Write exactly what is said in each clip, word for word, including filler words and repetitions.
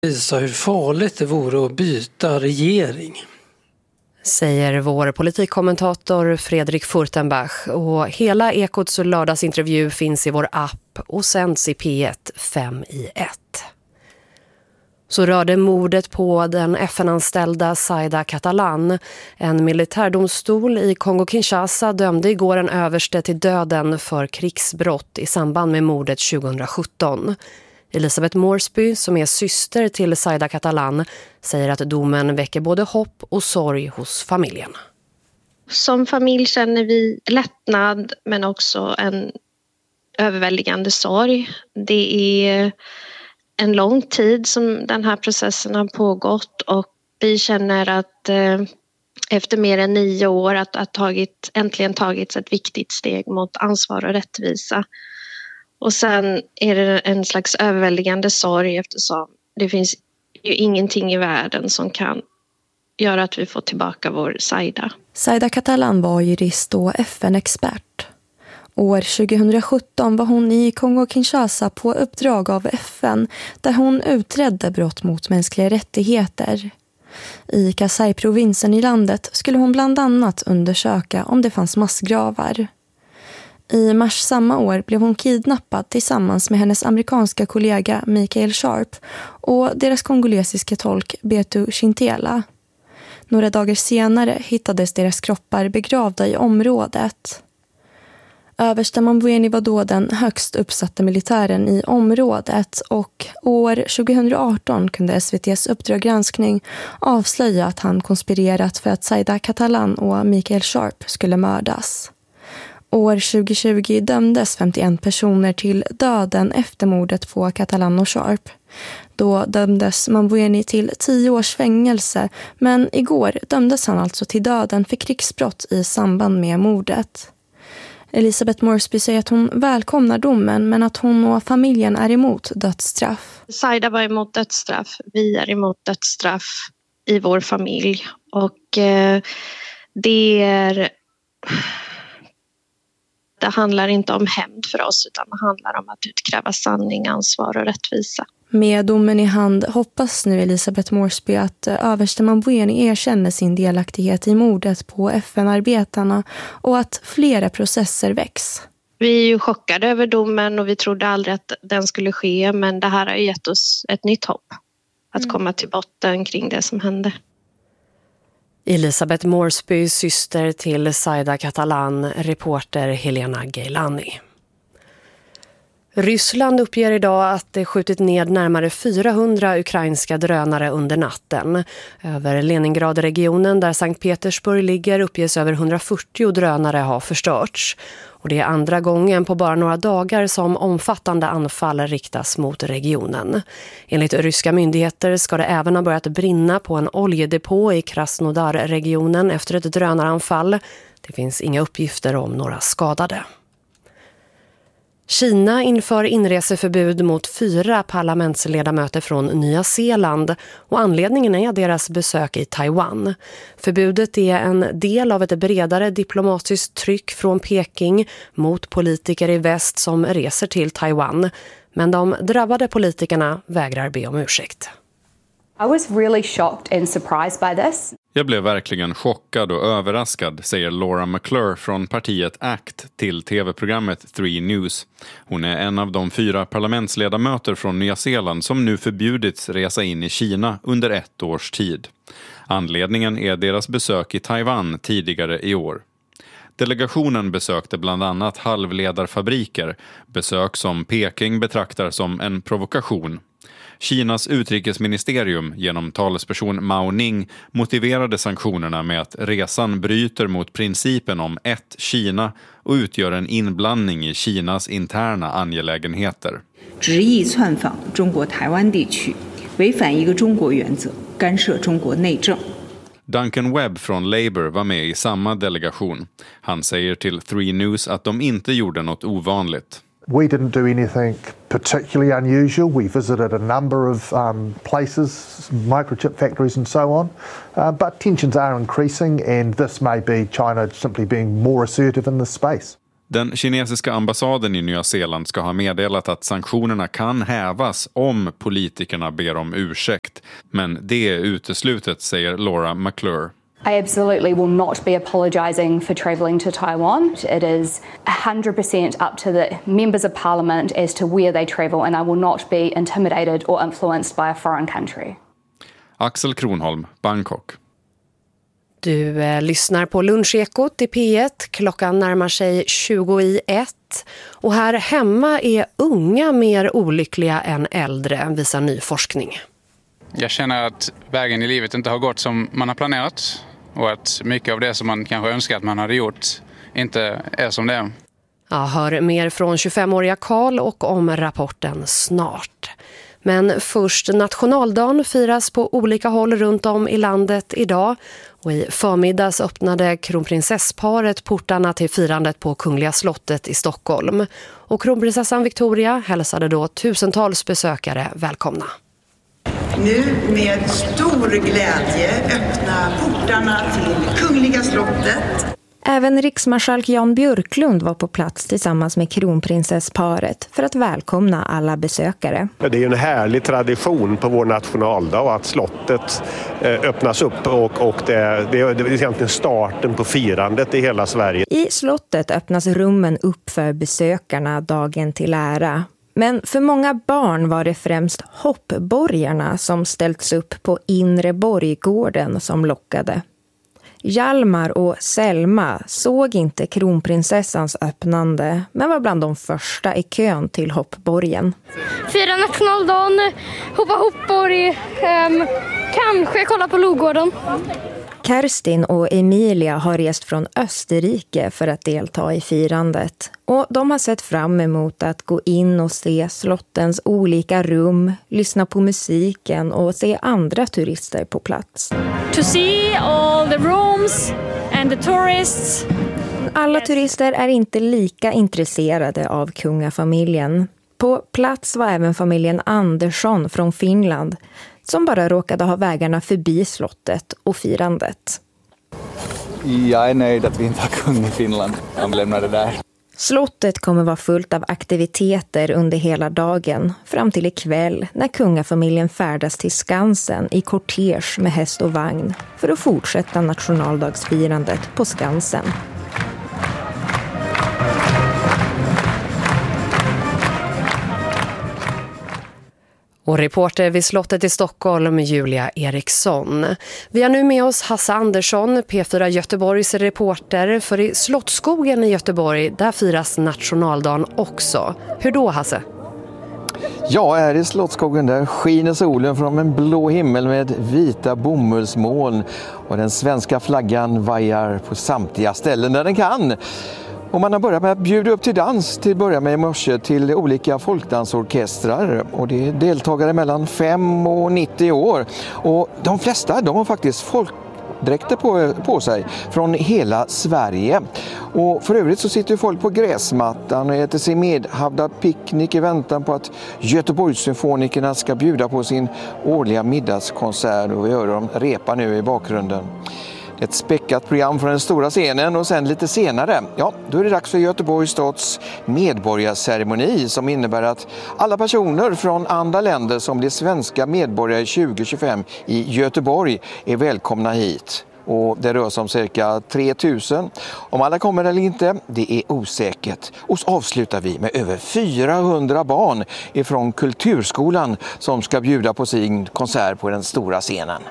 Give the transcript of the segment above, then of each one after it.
Visa hur farligt det vore att byta regering. Säger vår politikkommentator Fredrik Furtenbach, och hela Ekots lördagsintervju finns i vår app och sänds i P ett fem i ett. Så rörde mordet på den F N-anställda Zaida Catalán. En militärdomstol i Kongo-Kinshasa dömde igår en överste till döden för krigsbrott i samband med mordet tjugohundrasjutton. Elisabeth Moresby, som är syster till Zaida Catalán, säger att domen väcker både hopp och sorg hos familjen. Som familj känner vi lättnad men också en överväldigande sorg. Det är en lång tid som den här processen har pågått och vi känner att eh, efter mer än nio år att ha tagit, äntligen tagits ett viktigt steg mot ansvar och rättvisa. Och sen är det en slags överväldigande sorg eftersom det finns ju ingenting i världen som kan göra att vi får tillbaka vår Zaida. Zaida Catalán var jurist och F N-expert. År tjugohundrasjutton var hon i Kongo-Kinshasa på uppdrag av F N där hon utredde brott mot mänskliga rättigheter. I Kasai-provinsen i landet skulle hon bland annat undersöka om det fanns massgravar. I mars samma år blev hon kidnappad tillsammans med hennes amerikanska kollega Michael Sharp och deras kongolesiska tolk Betu Chintela. Några dagar senare hittades deras kroppar begravda i området. Överste Mambweni var då den högst uppsatta militären i området och år tjugohundraarton kunde S V T:s Uppdrag granskning avslöja att han konspirerat för att Zaida Catalán och Michael Sharp skulle mördas. År tjugohundratjugo dömdes femtioen personer till döden efter mordet på Catalán och Sharp. Då dömdes Mambweni till tio års fängelse, men igår dömdes han alltså till döden för krigsbrott i samband med mordet. Elisabeth Moresby säger att hon välkomnar domen men att hon och familjen är emot dödsstraff. Zaida var emot dödsstraff, vi är emot dödsstraff i vår familj och eh, det är... Det handlar inte om hämnd för oss utan det handlar om att utkräva sanning, ansvar och rättvisa. Med domen i hand hoppas nu Elisabeth Moresby att överste Mambweni erkänner sin delaktighet i mordet på F N-arbetarna och att flera processer väcks. Vi är ju chockade över domen och vi trodde aldrig att den skulle ske, men det här har gett oss ett nytt hopp att mm. komma till botten kring det som hände. Elisabeth Moresby, syster till Zaida Catalán, reporter Helena Gailani. Ryssland uppger idag att det skjutit ned närmare fyrahundra ukrainska drönare under natten. Över Leningradregionen där Sankt Petersburg ligger uppges över hundrafyrtio drönare ha förstörts. Och det är andra gången på bara några dagar som omfattande anfall riktas mot regionen. Enligt ryska myndigheter ska det även ha börjat brinna på en oljedepå i Krasnodar-regionen efter ett drönaranfall. Det finns inga uppgifter om några skadade. Kina inför inreseförbud mot fyra parlamentsledamöter från Nya Zeeland och anledningen är deras besök i Taiwan. Förbudet är en del av ett bredare diplomatiskt tryck från Peking mot politiker i väst som reser till Taiwan. Men de drabbade politikerna vägrar be om ursäkt. I was really shocked and surprised by this. Jag blev verkligen chockad och överraskad, säger Laura McClure från partiet A C T till tv-programmet Three News. Hon är en av de fyra parlamentsledamöter från Nya Zeeland som nu förbjudits resa in i Kina under ett års tid. Anledningen är deras besök i Taiwan tidigare i år. Delegationen besökte bland annat halvledarfabriker, besök som Peking betraktar som en provokation. Kinas utrikesministerium genom talesperson Mao Ning motiverade sanktionerna med att resan bryter mot principen om ett Kina och utgör en inblandning i Kinas interna angelägenheter. Duncan Webb från Labour var med i samma delegation. Han säger till Three News att de inte gjorde något ovanligt. We didn't do anything particularly unusual. We visited a number of um, places, microchip factories and so on. Uh, but tensions are increasing and this may be China simply being more assertive in this space. Den kinesiska ambassaden i Nya Zeeland ska ha meddelat att sanktionerna kan hävas om politikerna ber om ursäkt. Men det är uteslutet, säger Laura McClure. I absolutely will not be apologising for travelling to Taiwan. It is one hundred percent up to the members of parliament as to where they travel, and I will not be intimidated or influenced by a foreign country. Axel Kronholm, Bangkok. Du eh, lyssnar på Lunchekot i P ett. Klockan närmar sig tjugo i ett. Och här hemma är unga mer olyckliga än äldre, visar ny forskning. Jag känner att vägen i livet inte har gått som man har planerat. Och att mycket av det som man kanske önskar att man hade gjort inte är som det är. Jag hör mer från tjugofemåriga Karl och om rapporten snart. Men först, nationaldagen firas på olika håll runt om i landet idag. Och i förmiddags öppnade kronprinsessparet portarna till firandet på Kungliga slottet i Stockholm. Och kronprinsessan Victoria hälsade då tusentals besökare välkomna. Nu med stor glädje öppna portarna till Kungliga slottet. Även riksmarskalk Jan Björklund var på plats tillsammans med kronprinsessparet för att välkomna alla besökare. Det är en härlig tradition på vår nationaldag att slottet öppnas upp och, och det, det är egentligen starten på firandet i hela Sverige. I slottet öppnas rummen upp för besökarna dagen till ära. Men för många barn var det främst hoppborgarna som ställts upp på inre borggården som lockade. Hjalmar och Selma såg inte kronprinsessans öppnande, men var bland de första i kön till hoppborgen. Fira nationaldagen, hoppa hoppborg, um, kanske kolla på Logården. Kerstin och Emilia har rest från Österrike för att delta i firandet. Och de har sett fram emot att gå in och se slottens olika rum, lyssna på musiken och se andra turister på plats. To see all the rooms and the tourists. Alla turister är inte lika intresserade av kungafamiljen. På plats var även familjen Andersson från Finland, som bara råkade ha vägarna förbi slottet och firandet. Jag är nöjd att vi inte har kung i Finland. Han lämnade där. Slottet kommer vara fullt av aktiviteter under hela dagen, fram till ikväll när kungafamiljen färdas till Skansen i kortege med häst och vagn för att fortsätta nationaldagsfirandet på Skansen. Och reporter vid slottet i Stockholm, Julia Eriksson. Vi har nu med oss Hasse Andersson, P fyra Göteborgs reporter. För i Slottsskogen i Göteborg, där firas nationaldagen också. Hur då, Hasse? Ja, här i Slottsskogen där skiner solen från en blå himmel med vita bomullsmoln. Och den svenska flaggan vajar på samtliga ställen där den kan. Och man har börjat med att bjuda upp till dans till börja med i morse till olika folkdansorkestrar. Och det är deltagare mellan fem och nittio år. Och de flesta de har faktiskt folkdräkter på, på sig från hela Sverige. Och för övrigt så sitter folk på gräsmattan och äter sig medhavda picknick i väntan på att Göteborgssymfonikerna ska bjuda på sin årliga middagskonsert. Och vi hör dem repa nu i bakgrunden. Ett späckat program från den stora scenen och sen lite senare, ja, då är det dags för Göteborgs stads medborgarceremoni som innebär att alla personer från andra länder som blir svenska medborgare tjugo tjugofem i Göteborg är välkomna hit. Och det rör sig om cirka tre tusen. Om alla kommer eller inte, det är osäkert. Och så avslutar vi med över fyrahundra barn ifrån Kulturskolan som ska bjuda på sin konsert på den stora scenen.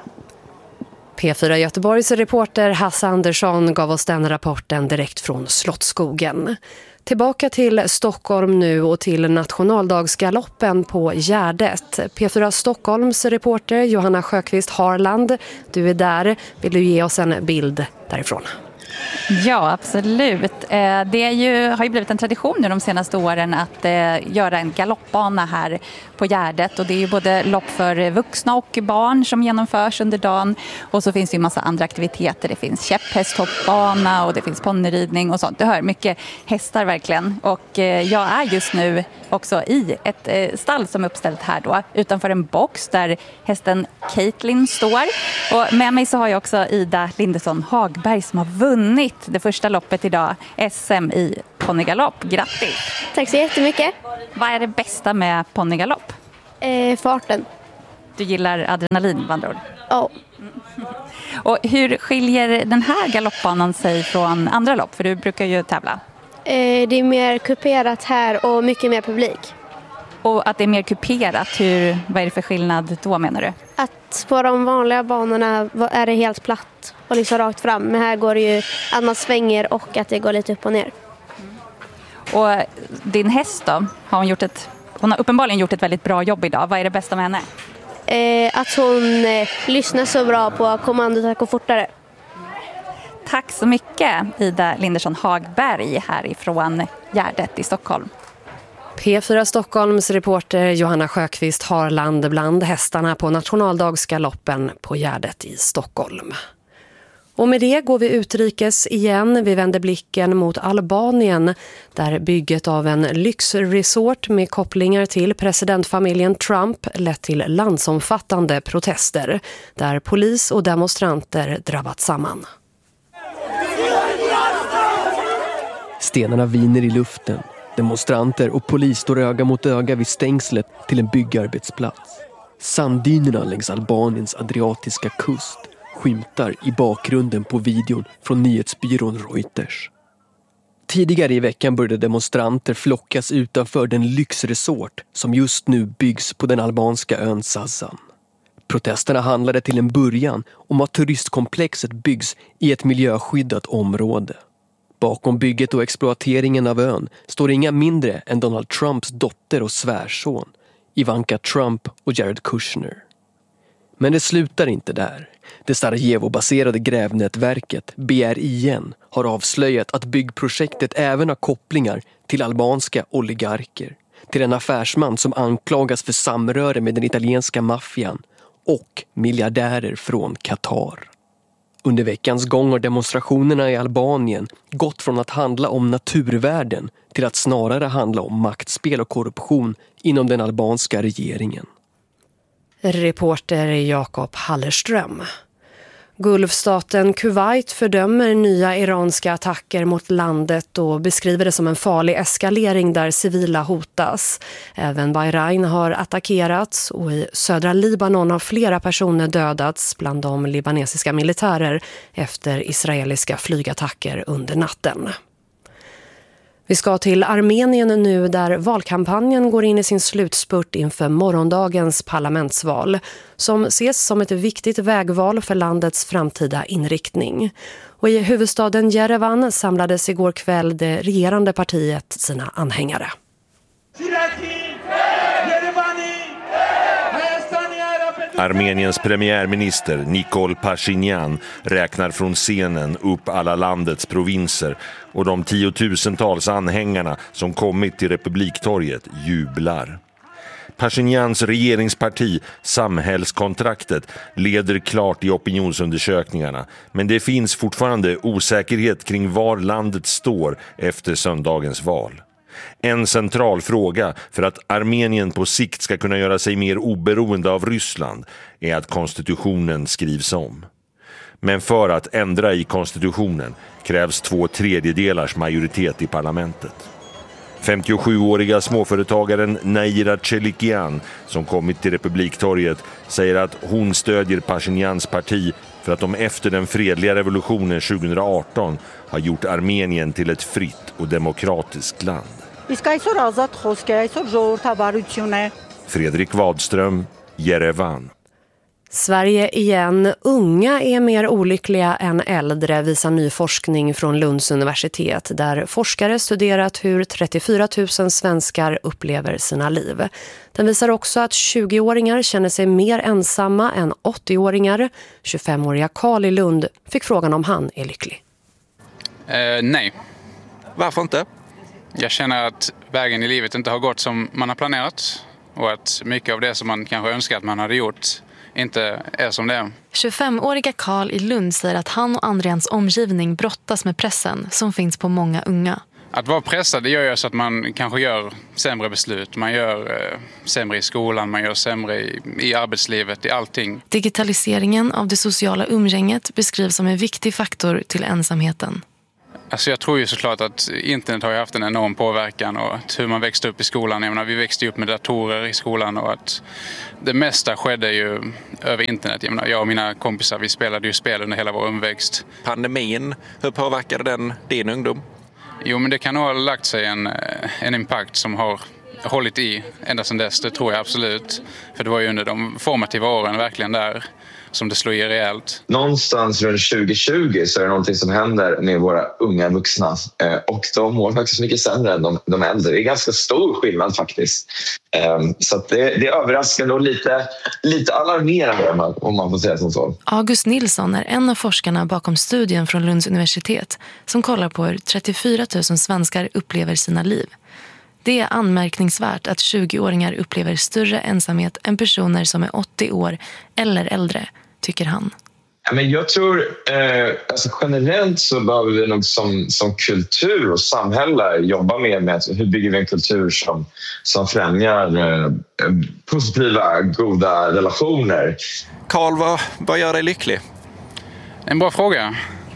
P fyra Göteborgs reporter Hasse Andersson gav oss den rapporten direkt från Slottsskogen. Tillbaka till Stockholm nu och till nationaldagsgaloppen på Gärdet. P fyra Stockholms reporter Johanna Sjöqvist Harland, du är där. Vill du ge oss en bild därifrån? Ja, absolut. Det är ju, har ju blivit en tradition nu de senaste åren att eh, göra en galoppbana här på Gärdet. Och det är ju både lopp för vuxna och barn som genomförs under dagen. Och så finns det ju en massa andra aktiviteter. Det finns käpphästhoppbana och det finns ponnyridning och sånt. Du hör mycket hästar verkligen. Och eh, jag är just nu också i ett eh, stall som är uppställt här då. Utanför en box där hästen Caitlin står. Och med mig så har jag också Ida Lindesson Hagberg som har vunnit vunnit det första loppet idag, S M i ponnygalopp. Grattis! Tack så jättemycket. Vad är det bästa med ponnygalopp? Eh, farten. Du gillar adrenalin, med andra ord. Ja. Och hur skiljer den här galoppbanan sig från andra lopp? För du brukar ju tävla. Eh, det är mer kuperat här och mycket mer publik. Och att det är mer kuperat, hur, vad är det för skillnad då, menar du? Att på de vanliga banorna är det helt platt och liksom rakt fram. Men här går det ju att man svänger och att det går lite upp och ner. Och din häst då? Har hon, gjort ett, hon har uppenbarligen gjort ett väldigt bra jobb idag. Vad är det bästa med henne? Eh, att hon eh, lyssnar så bra på kommandot att gå fortare. Tack så mycket, Ida Lindersson Hagberg härifrån Gärdet i Stockholm. P fyra Stockholms reporter Johanna Sjöqvist Harland bland hästarna på nationaldagsgaloppen på Gärdet i Stockholm. Och med det går vi utrikes igen. Vi vänder blicken mot Albanien där bygget av en lyxresort med kopplingar till presidentfamiljen Trump lett till landsomfattande protester där polis och demonstranter drabbat samman. Stenarna viner i luften. Demonstranter och polis står öga mot öga vid stängslet till en byggarbetsplats. Sanddynerna längs Albaniens adriatiska kust skymtar i bakgrunden på videon från nyhetsbyrån Reuters. Tidigare i veckan började demonstranter flockas utanför den lyxresort som just nu byggs på den albanska ön Sazan. Protesterna handlade till en början om att turistkomplexet byggs i ett miljöskyddat område. Bakom bygget och exploateringen av ön står inga mindre än Donald Trumps dotter och svärson, Ivanka Trump och Jared Kushner. Men det slutar inte där. Det Sarajevo-baserade grävnätverket B R I N har avslöjat att byggprojektet även har kopplingar till albanska oligarker, till en affärsman som anklagas för samröre med den italienska maffian och miljardärer från Qatar. Under veckans gång har demonstrationerna i Albanien gått från att handla om naturvärden till att snarare handla om maktspel och korruption inom den albanska regeringen. Reporter Jakob Hallerström. Gulfstaten Kuwait fördömer nya iranska attacker mot landet och beskriver det som en farlig eskalering där civila hotas. Även Bahrain har attackerats och i södra Libanon har flera personer dödats bland de libanesiska militärer efter israeliska flygattacker under natten. Vi ska till Armenien nu där valkampanjen går in i sin slutspurt inför morgondagens parlamentsval som ses som ett viktigt vägval för landets framtida inriktning. Och i huvudstaden Jerevan samlades igår kväll det regerande partiet sina anhängare. Armeniens premiärminister Nikol Pashinyan räknar från scenen upp alla landets provinser och de tiotusentals anhängarna som kommit till Republiktorget jublar. Pashinyans regeringsparti, Samhällskontraktet, leder klart i opinionsundersökningarna, men det finns fortfarande osäkerhet kring var landet står efter söndagens val. En central fråga för att Armenien på sikt ska kunna göra sig mer oberoende av Ryssland är att konstitutionen skrivs om. Men för att ändra i konstitutionen krävs två tredjedelars majoritet i parlamentet. femtiosjuåriga småföretagaren Naira Chelikian som kommit till Republiktorget säger att hon stödjer Pashinyans parti för att de efter den fredliga revolutionen tjugohundraarton har gjort Armenien till ett fritt och demokratiskt land. Fredrik Wadström, Jerevan. Sverige igen. Unga är mer olyckliga än äldre visar ny forskning från Lunds universitet där forskare studerat hur trettiofyra tusen svenskar upplever sina liv. Den visar också att tjugoåringar känner sig mer ensamma än åttioåringar. tjugofemåriga Karl i Lund fick frågan om han är lycklig. Eh, nej. Varför inte? Jag känner att vägen i livet inte har gått som man har planerat och att mycket av det som man kanske önskar att man hade gjort inte är som det är. tjugofemåriga Karl i Lund säger att han och andra i hans omgivning brottas med pressen som finns på många unga. Att vara pressad det gör ju så att man kanske gör sämre beslut. Man gör eh, sämre i skolan, man gör sämre i, i arbetslivet, i allting. Digitaliseringen av det sociala umgänget beskrivs som en viktig faktor till ensamheten. Alltså jag tror ju såklart att internet har haft en enorm påverkan och hur man växte upp i skolan. Jag menar, vi växte upp med datorer i skolan och att det mesta skedde ju över internet. Jag menar, jag och mina kompisar, vi spelade ju spel under hela vår uppväxt. Pandemin, hur påverkade den din ungdom? Jo, men det kan nog ha lagt sig en, en impact som har hållit i ända sedan dess, det tror jag absolut. För det var ju under de formativa åren verkligen där som det slår i rejält. Någonstans runt tjugo tjugo så är det någonting som händer med våra unga vuxna. Eh, och de mår faktiskt mycket sämre än de, de äldre. Det är ganska stor skillnad faktiskt. Eh, så att det, det är överraskande och lite, lite alarmerande om man, om man får säga som så. August Nilsson är en av forskarna bakom studien från Lunds universitet som kollar på hur trettiofyra tusen svenskar upplever sina liv. Det är anmärkningsvärt att tjugoåringar upplever större ensamhet än personer som är åttio år eller äldre, tycker han. Ja, men jag tror eh, alltså generellt så behöver vi nog som, som kultur och samhälle jobba mer med hur bygger vi en kultur som, som främjar eh, positiva, goda relationer. Carl, vad, vad gör dig lycklig? En bra fråga.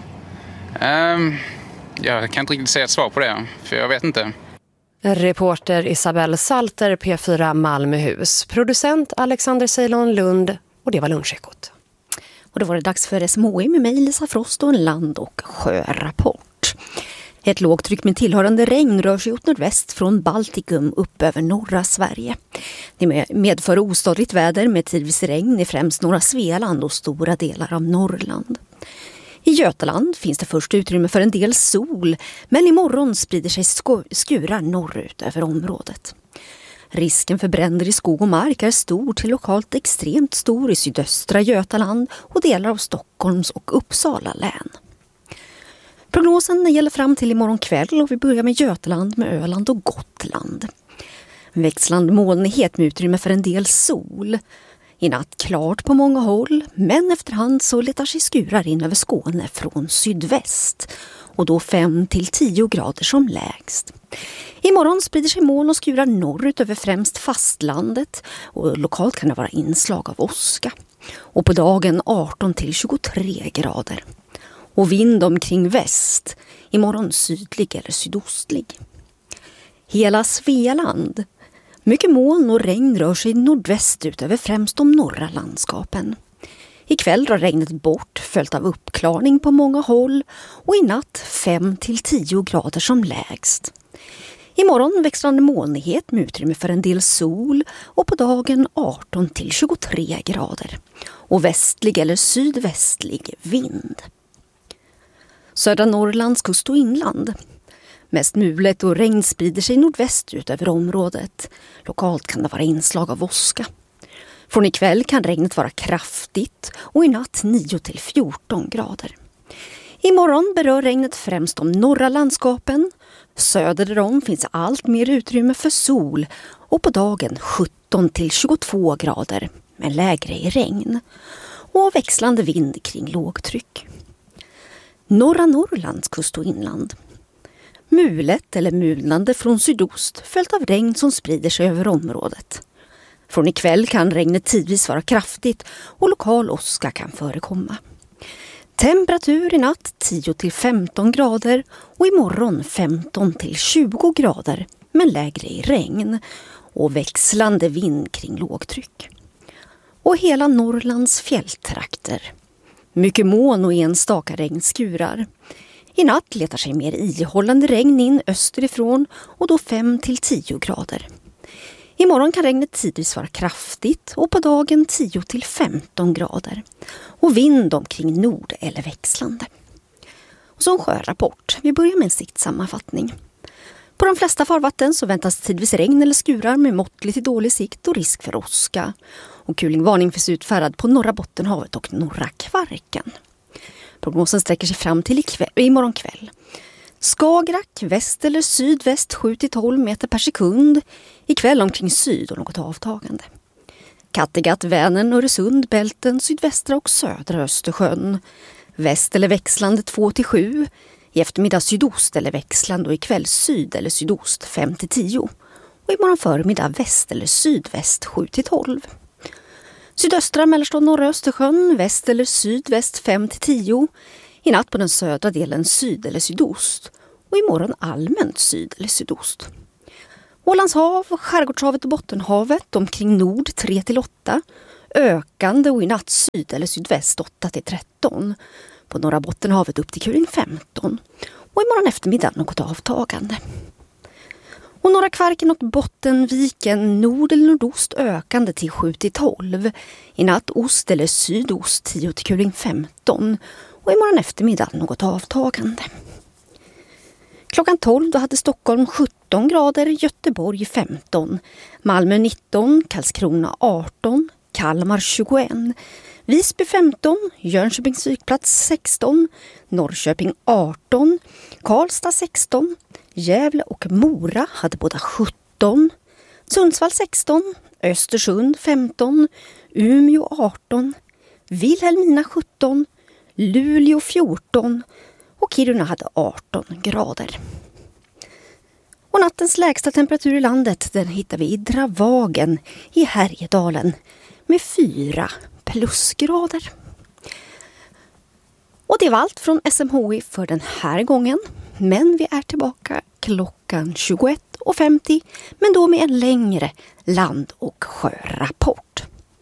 Um, jag kan inte riktigt säga ett svar på det, för jag vet inte. Reporter Isabelle Salter, P fyra Malmöhus. Producent Alexander Ceylon Lund, och det var Lunchekot. Och då var det dags för S M H I med mig, Lisa Frost, och en land- och sjörapport. Ett lågtryck med tillhörande regn rör sig åt nordväst från Baltikum upp över norra Sverige. Det medför ostadigt väder med tidvis regn i främst norra Svealand och stora delar av Norrland. I Götaland finns det först utrymme för en del sol, men imorgon sprider sig skurar norrut över området. Risken för bränder i skog och mark är stor till lokalt extremt stor i sydöstra Götaland och delar av Stockholms och Uppsala län. Prognosen gäller fram till imorgon kväll och vi börjar med Götaland med Öland och Gotland. Växlande molnighet med utrymme för en del sol. I natt klart på många håll, men efterhand så letar sig skurar in över Skåne från sydväst. Och då fem till tio grader som lägst. Imorgon sprider sig moln och skurar norrut över främst fastlandet och lokalt kan det vara inslag av åska. Och på dagen arton till tjugotre grader. Och vind omkring väst, imorgon sydlig eller sydostlig. Hela Svealand. Mycket moln och regn rör sig nordväst ut över främst de norra landskapen. Ikväll drar regnet bort, följt av uppklarning på många håll och i natt fem till tio grader som lägst. Imorgon växlande molnighet med utrymme för en del sol och på dagen arton till tjugotre grader. Och västlig eller sydvästlig vind. Södra Norrlands kust och inland. Mest mulet och regn sprider sig nordväst ut över området. Lokalt kan det vara inslag av åska. Från ikväll kan regnet vara kraftigt och i natt nio till fjorton grader. Imorgon berör regnet främst de norra landskapen. Söder därom finns allt mer utrymme för sol och på dagen sjutton till tjugotvå grader men lägre i regn. Och växlande vind kring lågtryck. Norra Norrlands kust och inland. Mulet eller mulnande från sydost följt av regn som sprider sig över området. Från ikväll kan regnet tidvis vara kraftigt och lokal åska kan förekomma. Temperatur i natt tio till femton grader och imorgon femton till tjugo grader men lägre i regn och växlande vind kring lågtryck. Och hela Norrlands fjälltrakter. Mycket moln och enstaka regnskurar. I natt letar sig mer ihållande regn in österifrån och då fem till tio grader. Imorgon kan regnet tidvis vara kraftigt och på dagen tio till femton grader. Och vind omkring nord eller växlande. Och så en sjörapport. Vi börjar med en siktsammanfattning. På de flesta farvatten så väntas tidvis regn eller skurar med måttlig till dålig sikt och risk för åska. Och kulingvarning finns utfärdad på norra Bottenhavet och norra Kvarken. Prognosen sträcker sig fram till ikväll, imorgon kväll. Skagerrak, väst eller sydväst sju till tolv meter per sekund. Ikväll omkring syd och något avtagande. Kattegatt, Vänern, Öresund, Bälten, sydvästra och södra Östersjön. Väst eller växlande två till sju. I eftermiddag sydost eller växlande och ikväll syd eller sydost fem till tio. Och imorgon förmiddag väst eller sydväst sju till tolv. Sydöstra, mellersta och norra Östersjön väst eller sydväst fem till tio. I natt på den södra delen syd eller sydost. Och imorgon allmänt syd eller sydost. Ålands hav, Skärgårdshavet och Bottenhavet omkring nord tre till åtta. Ökande och i natt syd eller sydväst åtta till tretton. På norra Bottenhavet upp till kuling femton. Och imorgon eftermiddag något avtagande. Och norra Kvarken och Bottenviken nord eller nordost ökande till sju till tolv. I natt ost eller sydost tio till kuling femton. Och imorgon eftermiddag något avtagande. Klockan tolv då hade Stockholm sjutton grader, Göteborg femton, Malmö nitton, Karlskrona arton, Kalmar tjugoett, Visby femton, Jönköpings flygplats sexton, Norrköping arton, Karlstad sexton, Gävle och Mora hade båda sjutton, Sundsvall sexton, Östersund femton, Umeå arton, Vilhelmina sjutton, Luleå fjorton och Kiruna hade arton grader. Och nattens lägsta temperatur i landet den hittar vi i Dravagen i Härjedalen med fyra plusgrader. Och det var allt från S M H I för den här gången. Men vi är tillbaka klockan tjugoett och femtio, men då med en längre land- och sjörapport.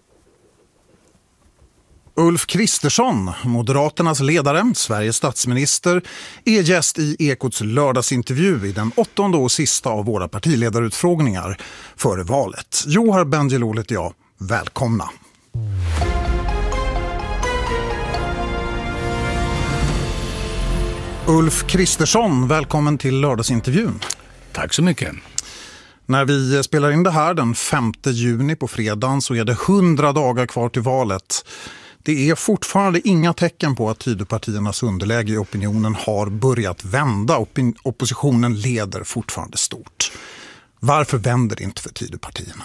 Ulf Kristersson, Moderaternas ledare, Sveriges statsminister, är gäst i Ekots lördagsintervju i den åttonde och sista av våra partiledarutfrågningar före valet. Johar Bendjelloul heter jag. Välkomna! Ulf Kristersson, välkommen till lördagsintervjun. Tack så mycket. När vi spelar in det här den femte juni på fredagen så är det hundra dagar kvar till valet. Det är fortfarande inga tecken på att Tidöpartiernas underläge i opinionen har börjat vända. Opin- oppositionen leder fortfarande stort. Varför vänder det inte för Tidöpartierna?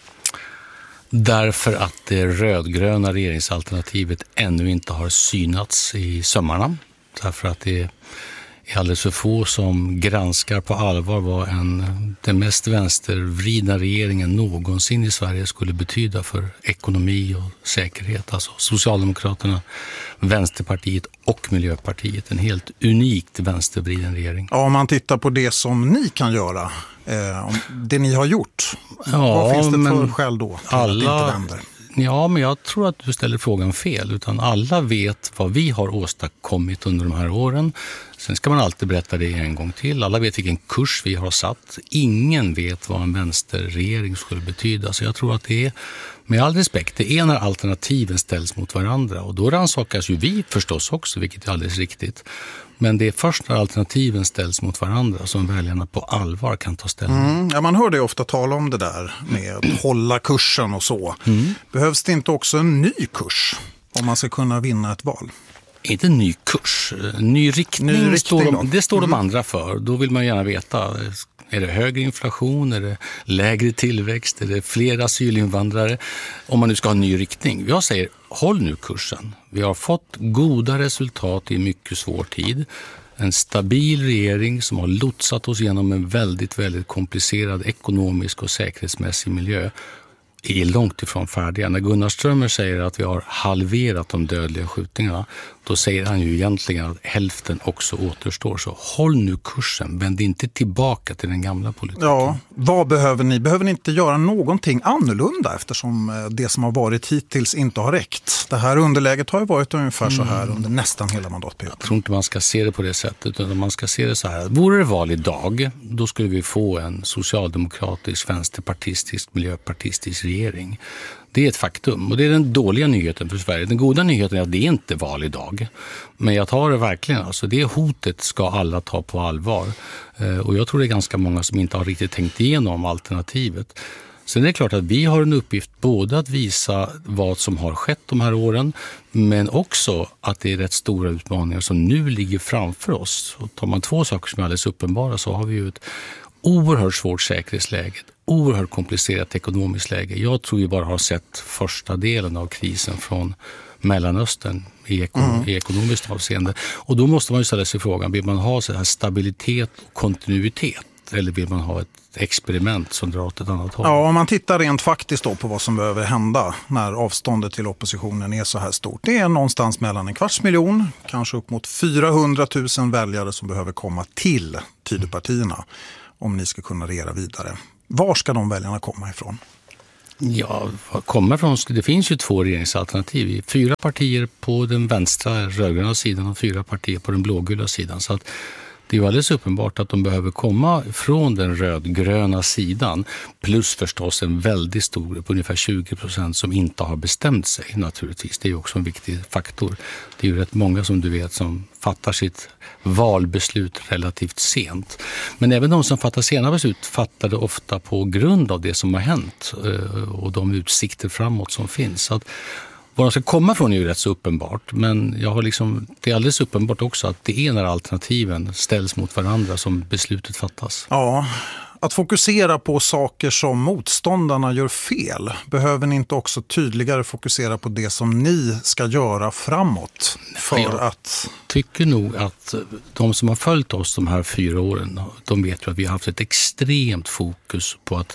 Därför att det rödgröna regeringsalternativet ännu inte har synats i sömmarna. Därför att det är alldeles för få som granskar på allvar vad en, den mest vänstervridna regeringen någonsin i Sverige skulle betyda för ekonomi och säkerhet. Alltså Socialdemokraterna, Vänsterpartiet och Miljöpartiet. En helt unikt vänstervriden regering. Ja, om man tittar på det som ni kan göra, eh, det ni har gjort. Ja, vad finns det för men skäl då till alla, att det inte vänder? Ja, men jag tror att du ställer frågan fel. Utan alla vet vad vi har åstadkommit under de här åren. Sen ska man alltid berätta det en gång till. Alla vet vilken kurs vi har satt. Ingen vet vad en vänsterregering skulle betyda. Så jag tror att det är, med all respekt, det är när alternativen ställs mot varandra. Och då rannsakas ju vi förstås också, vilket är alldeles riktigt. Men det är först när alternativen ställs mot varandra som väljarna på allvar kan ta ställning. Mm, ja, man hör det ofta tala om det där med att hålla kursen och så. Mm. Behövs det inte också en ny kurs om man ska kunna vinna ett val? Inte en ny kurs, ny riktning, ny riktning står de, det står mm. de andra för. Då vill man gärna veta, är det högre inflation, är det lägre tillväxt, är det fler asylinvandrare? Om man nu ska ha en ny riktning. Jag säger, håll nu kursen. Vi har fått goda resultat i mycket svår tid. En stabil regering som har lotsat oss genom en väldigt, väldigt komplicerad ekonomisk och säkerhetsmässig miljö. Är långt ifrån färdiga. När Gunnar Strömmer säger att vi har halverat de dödliga skjutningarna, då säger han ju egentligen att hälften också återstår. Så håll nu kursen, vänd inte tillbaka till den gamla politiken. Ja, vad behöver ni? Behöver ni inte göra någonting annorlunda eftersom det som har varit hittills inte har räckt? Det här underläget har ju varit ungefär så här under nästan hela mandatperioden. Jag tror inte man ska se det på det sättet, utan man ska se det så här. Vore det val idag, då skulle vi få en socialdemokratisk, vänsterpartistisk, miljöpartistisk regering. Det är ett faktum och det är den dåliga nyheten för Sverige. Den goda nyheten är att det är inte val idag. Men jag tar det verkligen. Alltså det hotet ska alla ta på allvar. Och jag tror det är ganska många som inte har riktigt tänkt igenom alternativet. Sen är det klart att vi har en uppgift både att visa vad som har skett de här åren, men också att det är rätt stora utmaningar som nu ligger framför oss. Och tar man två saker som är alldeles uppenbara så har vi ju ett oerhört svårt säkerhetsläge, oerhört komplicerat ekonomiskt läge. Jag tror vi bara har sett första delen av krisen från Mellanöstern i, ekon- mm. i ekonomiskt avseende. Och då måste man ju ställa sig frågan, vill man ha så här stabilitet och kontinuitet eller vill man ha ett experiment som drar åt ett annat håll? Ja, om man tittar rent faktiskt då på vad som behöver hända när avståndet till oppositionen är så här stort. Det är någonstans mellan en kvarts miljon, kanske upp mot fyrahundratusen väljare som behöver komma till Tidöpartierna om ni ska kunna regera vidare. Var ska de väljarna komma ifrån? Ja, komma från, det finns ju två regeringsalternativ. Fyra partier på den vänstra rödgröna sidan och fyra partier på den blågula sidan. Så att det är ju alldeles uppenbart att de behöver komma från den rödgröna sidan. Plus förstås en väldigt stor grupp, ungefär tjugo procent, som inte har bestämt sig naturligtvis. Det är ju också en viktig faktor. Det är ju rätt många som du vet som fattar sitt valbeslut relativt sent. Men även de som fattar sena beslut fattar det ofta på grund av det som har hänt och de utsikter framåt som finns. Så att var de ska komma från är ju rätt så uppenbart, men jag har liksom, det är alldeles uppenbart också att det är när alternativen ställs mot varandra som beslutet fattas. Ja, att fokusera på saker som motståndarna gör fel, behöver ni inte också tydligare fokusera på det som ni ska göra framåt? För jag att... tycker nog att de som har följt oss de här fyra åren, de vet ju att vi har haft ett extremt fokus på att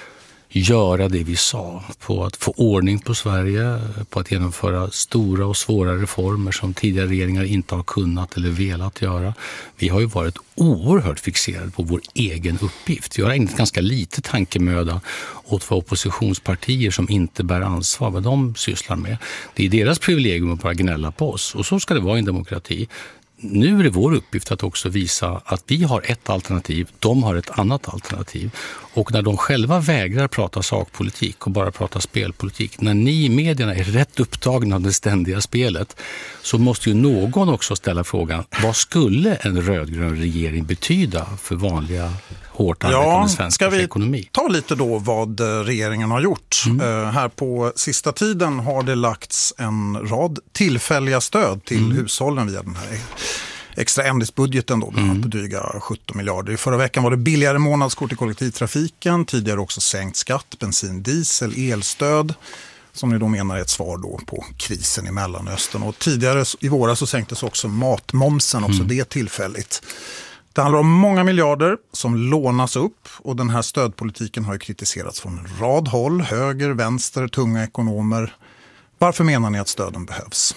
göra det vi sa, på att få ordning på Sverige, på att genomföra stora och svåra reformer som tidigare regeringar inte har kunnat eller velat göra. Vi har ju varit oerhört fixerade på vår egen uppgift. Vi har ägnat ganska lite tankemöda åt vad oppositionspartier som inte bär ansvar, vad de sysslar med. Det är deras privilegium att bara gnälla på oss, och så ska det vara i en demokrati. Nu är det vår uppgift att också visa att vi har ett alternativ, de har ett annat alternativ. Och när de själva vägrar prata sakpolitik och bara prata spelpolitik, när ni i medierna är rätt upptagna av det ständiga spelet, så måste ju någon också ställa frågan, vad skulle en rödgrön regering betyda för vanliga hårt arbetande svenska ekonomi? ekonomi? Ska vi ta lite då vad regeringen har gjort? Mm. Uh, här på sista tiden har det lagts en rad tillfälliga stöd till mm. hushållen via den här extra ämnesbudgeten då, mm. på dryga sjutton miljarder. I förra veckan var det billigare månadskort i kollektivtrafiken, tidigare också sänkt skatt, bensin, diesel, elstöd, som ni då menar är ett svar då på krisen i Mellanöstern. Och tidigare i våras så sänktes också matmomsen, också mm. det tillfälligt. Det handlar om många miljarder som lånas upp, och den här stödpolitiken har ju kritiserats från en rad håll, höger, vänster, tunga ekonomer. Varför menar ni att stöden behövs?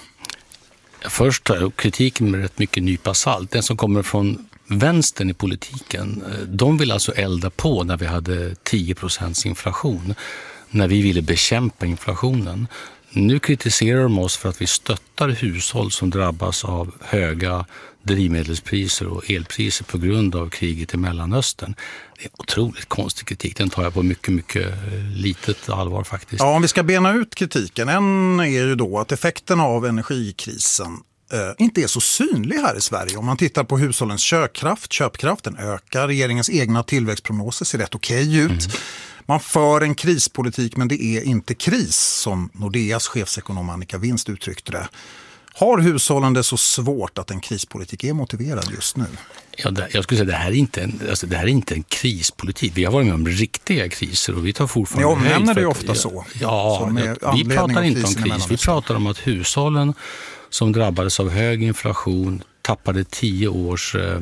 Först tar jag kritiken med rätt mycket nypa salt. Den som kommer från vänstern i politiken, de vill alltså elda på när vi hade tio procent inflation, när vi ville bekämpa inflationen. Nu kritiserar de oss för att vi stöttar hushåll som drabbas av höga drivmedelspriser och elpriser på grund av kriget i Mellanöstern. Det är otroligt konstig kritik. Den tar jag på mycket, mycket litet allvar faktiskt. Ja, om vi ska bena ut kritiken. En är ju då att effekterna av energikrisen eh, inte är så synlig här i Sverige. Om man tittar på hushållens köpkraft, köpkraften ökar. Regeringens egna tillväxtprognoser ser rätt okej ut. Mm. Man för en krispolitik, men det är inte kris, som Nordeas chefsekonom Annika Winst uttryckte det. Har hushållen det så svårt att en krispolitik är motiverad just nu? Ja, det, jag skulle säga att det här är inte en, alltså det här är inte en krispolitik. Vi har varit med om riktiga kriser och vi tar fortfarande höjd. Ni omnämner det ju ofta så. Ja, ja vi pratar inte om kris. Vi pratar om att hushållen som drabbades av hög inflation, tappade tio års eh,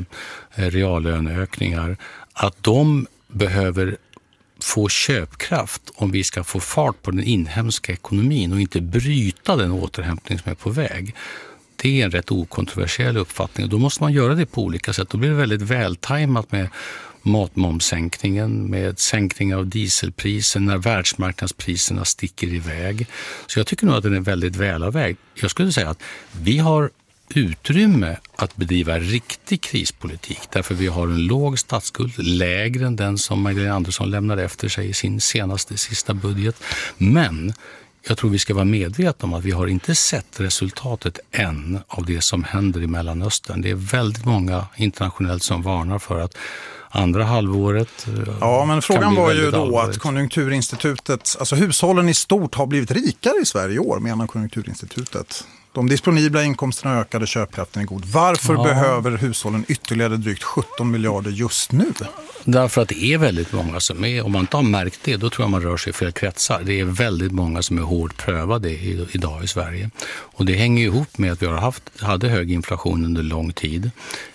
reallöneökningar, att de behöver få köpkraft om vi ska få fart på den inhemska ekonomin och inte bryta den återhämtning som är på väg. Det är en rätt okontroversiell uppfattning, och då måste man göra det på olika sätt. Då blir det väldigt vältajmat med matmomssänkningen, med sänkning av dieselprisen när världsmarknadspriserna sticker iväg. Så jag tycker nog att den är väldigt välavvägd. Jag skulle säga att vi har utrymme att bedriva riktig krispolitik därför vi har en låg statsskuld, lägre än den som Magdalena Andersson lämnade efter sig i sin senaste sista budget. Men jag tror vi ska vara medvetna om att vi har inte sett resultatet än av det som händer i Mellanöstern. Det är väldigt många internationellt som varnar för att andra halvåret. Ja, men frågan var ju då allvarligt. Att Konjunkturinstitutet, alltså hushållen i stort har blivit rikare i Sverige i år, menar Konjunkturinstitutet. De disponibla inkomsterna ökade, köpkraften är god. Varför ja. behöver hushållen ytterligare drygt sjutton miljarder just nu? Därför att det är väldigt många som är, om man inte har märkt det, då tror jag man rör sig i fel kretsar. Det är väldigt många som är hårt prövade i, idag i Sverige. Och det hänger ihop med att vi har haft, hade hög inflation under lång tid.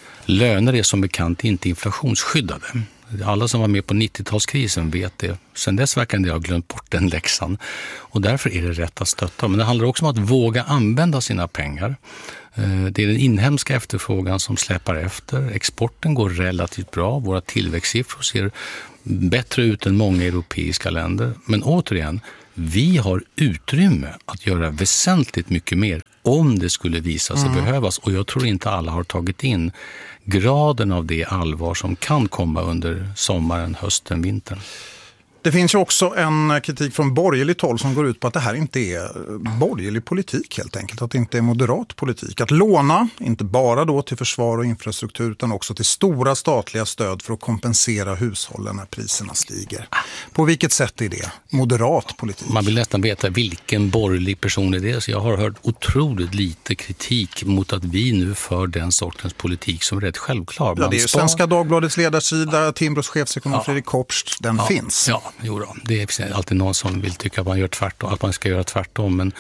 Löner är som bekant inte inflationsskyddade. Alla som var med på nittiotalskrisen vet det. Sen dess verkar det ha glömt bort den läxan. Och därför är det rätt att stötta. Men det handlar också om att våga använda sina pengar. Det är den inhemska efterfrågan som släpar efter. Exporten går relativt bra. Våra tillväxtsiffror ser bättre ut än många europeiska länder. Men återigen, vi har utrymme att göra väsentligt mycket mer om det skulle visa sig mm. behövas. Och jag tror inte alla har tagit in graden av det allvar som kan komma under sommaren, hösten, vintern. Det finns ju också en kritik från borgerligt håll som går ut på att det här inte är borgerlig politik helt enkelt. Att det inte är moderat politik. Att låna, inte bara då till försvar och infrastruktur utan också till stora statliga stöd för att kompensera hushållen när priserna stiger. På vilket sätt är det moderat politik? Man vill nästan veta vilken borgerlig person är det. Så jag har hört otroligt lite kritik mot att vi nu för den sortens politik som är rätt självklar. Ja, det är ju Svenska Dagbladets ledarsida, Timbros chefsekonom ja. Fredrik Kopst, den ja. finns. Ja. Jo då, det är alltid någon som vill tycka att man gör tvärtom, att man ska göra tvärtom, men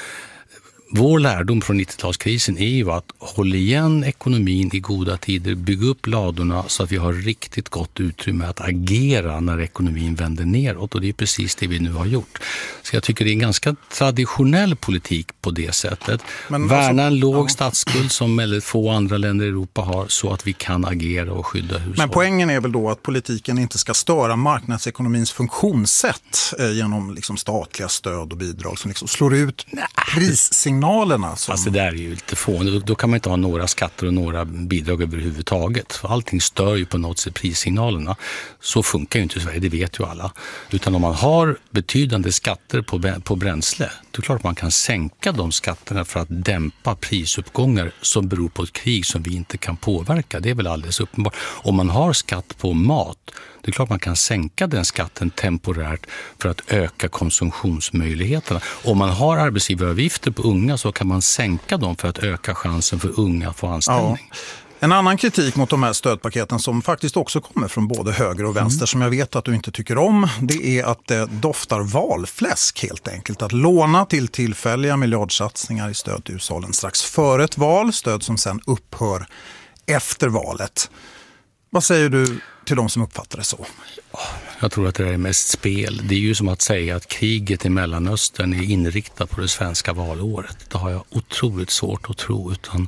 vår lärdom från nittiotalskrisen är ju att hålla igen ekonomin i goda tider, bygga upp ladorna så att vi har riktigt gott utrymme att agera när ekonomin vänder neråt, och det är precis det vi nu har gjort. Så jag tycker det är en ganska traditionell politik på det sättet. Men värna alltså, en låg ja. statsskuld som väldigt få andra länder i Europa har så att vi kan agera och skydda hushåll. Men poängen är väl då att politiken inte ska störa marknadsekonomins funktionssätt eh, genom liksom statliga stöd och bidrag som liksom slår ut prissignaler. Som... Alltså det där är ju lite fånigt. Då, då kan man inte ha några skatter och några bidrag överhuvudtaget. För allting stör ju på något sätt prissignalerna. Så funkar ju inte i Sverige, det vet ju alla. Utan om man har betydande skatter på, på bränsle, då är klart man kan sänka de skatterna för att dämpa prisuppgångar som beror på ett krig som vi inte kan påverka. Det är väl alldeles uppenbart. Om man har skatt på mat, det är klart man kan sänka den skatten temporärt för att öka konsumtionsmöjligheterna. Om man har arbetsgivaravgifter på unga så kan man sänka dem för att öka chansen för unga att få anställning. Ja. En annan kritik mot de här stödpaketen som faktiskt också kommer från både höger och vänster mm. som jag vet att du inte tycker om, det är att det doftar valfläsk helt enkelt. Att låna till tillfälliga miljardsatsningar i stöd till hushållen strax före ett val, stöd som sen upphör efter valet. Vad säger du till de som uppfattar det så? Jag tror att det är mest spel. Det är ju som att säga att kriget i Mellanöstern är inriktat på det svenska valåret. Det har jag otroligt svårt att tro, utan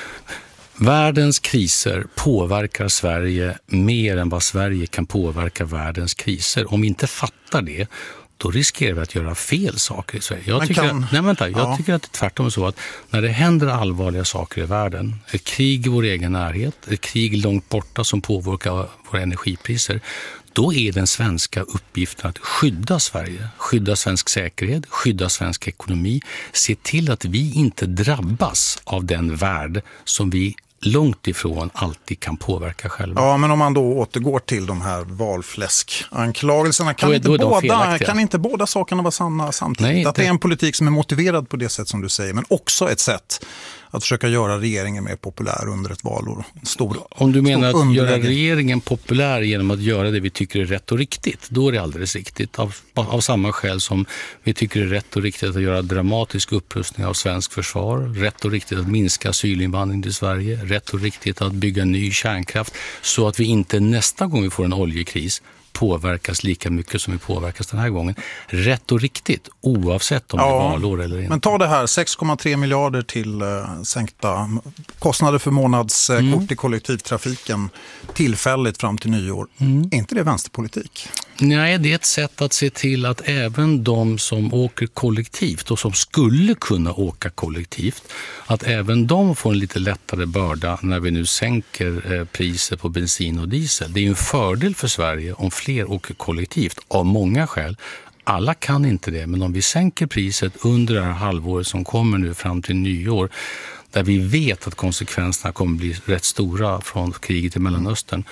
världens kriser påverkar Sverige mer än vad Sverige kan påverka världens kriser. Om vi inte fattar det, då riskerar vi att göra fel saker i Sverige. Jag, tycker, kan... att, nej, vänta, jag ja. tycker att det tvärtom är så att när det händer allvarliga saker i världen, ett krig i vår egen närhet, ett krig långt borta som påverkar våra energipriser, då är den svenska uppgiften att skydda Sverige, skydda svensk säkerhet, skydda svensk ekonomi, se till att vi inte drabbas av den värld som vi långt ifrån alltid kan påverka själva. Ja, men om man då återgår till de här valfläskanklagelserna, kan, inte båda, kan inte båda sakerna vara sanna samtidigt? Nej, att det är en politik som är motiverad på det sätt som du säger, men också ett sätt att försöka göra regeringen mer populär under ett valår. Stor, om du menar att underläge. Göra regeringen populär genom att göra det vi tycker är rätt och riktigt, då är det alldeles riktigt. Av, av samma skäl som vi tycker det är rätt och riktigt att göra dramatisk upprustning av svensk försvar, rätt och riktigt att minska asylinvandring till Sverige, rätt och riktigt att bygga ny kärnkraft så att vi inte nästa gång vi får en oljekris påverkas lika mycket som vi påverkas den här gången. Rätt och riktigt, oavsett om ja, det är valår eller inte. Men ta det här, sex komma tre miljarder till uh, sänkta kostnader för månadskort mm. i kollektivtrafiken tillfälligt fram till nyår. Mm. Är inte det vänsterpolitik? Nej, det är ett sätt att se till att även de som åker kollektivt och som skulle kunna åka kollektivt, att även de får en lite lättare börda när vi nu sänker eh, priser på bensin och diesel. Det är ju en fördel för Sverige om fler åker kollektivt av många skäl. Alla kan inte det, men om vi sänker priset under det här halvåret som kommer nu fram till nyår, där vi vet att konsekvenserna kommer bli rätt stora från kriget i Mellanöstern,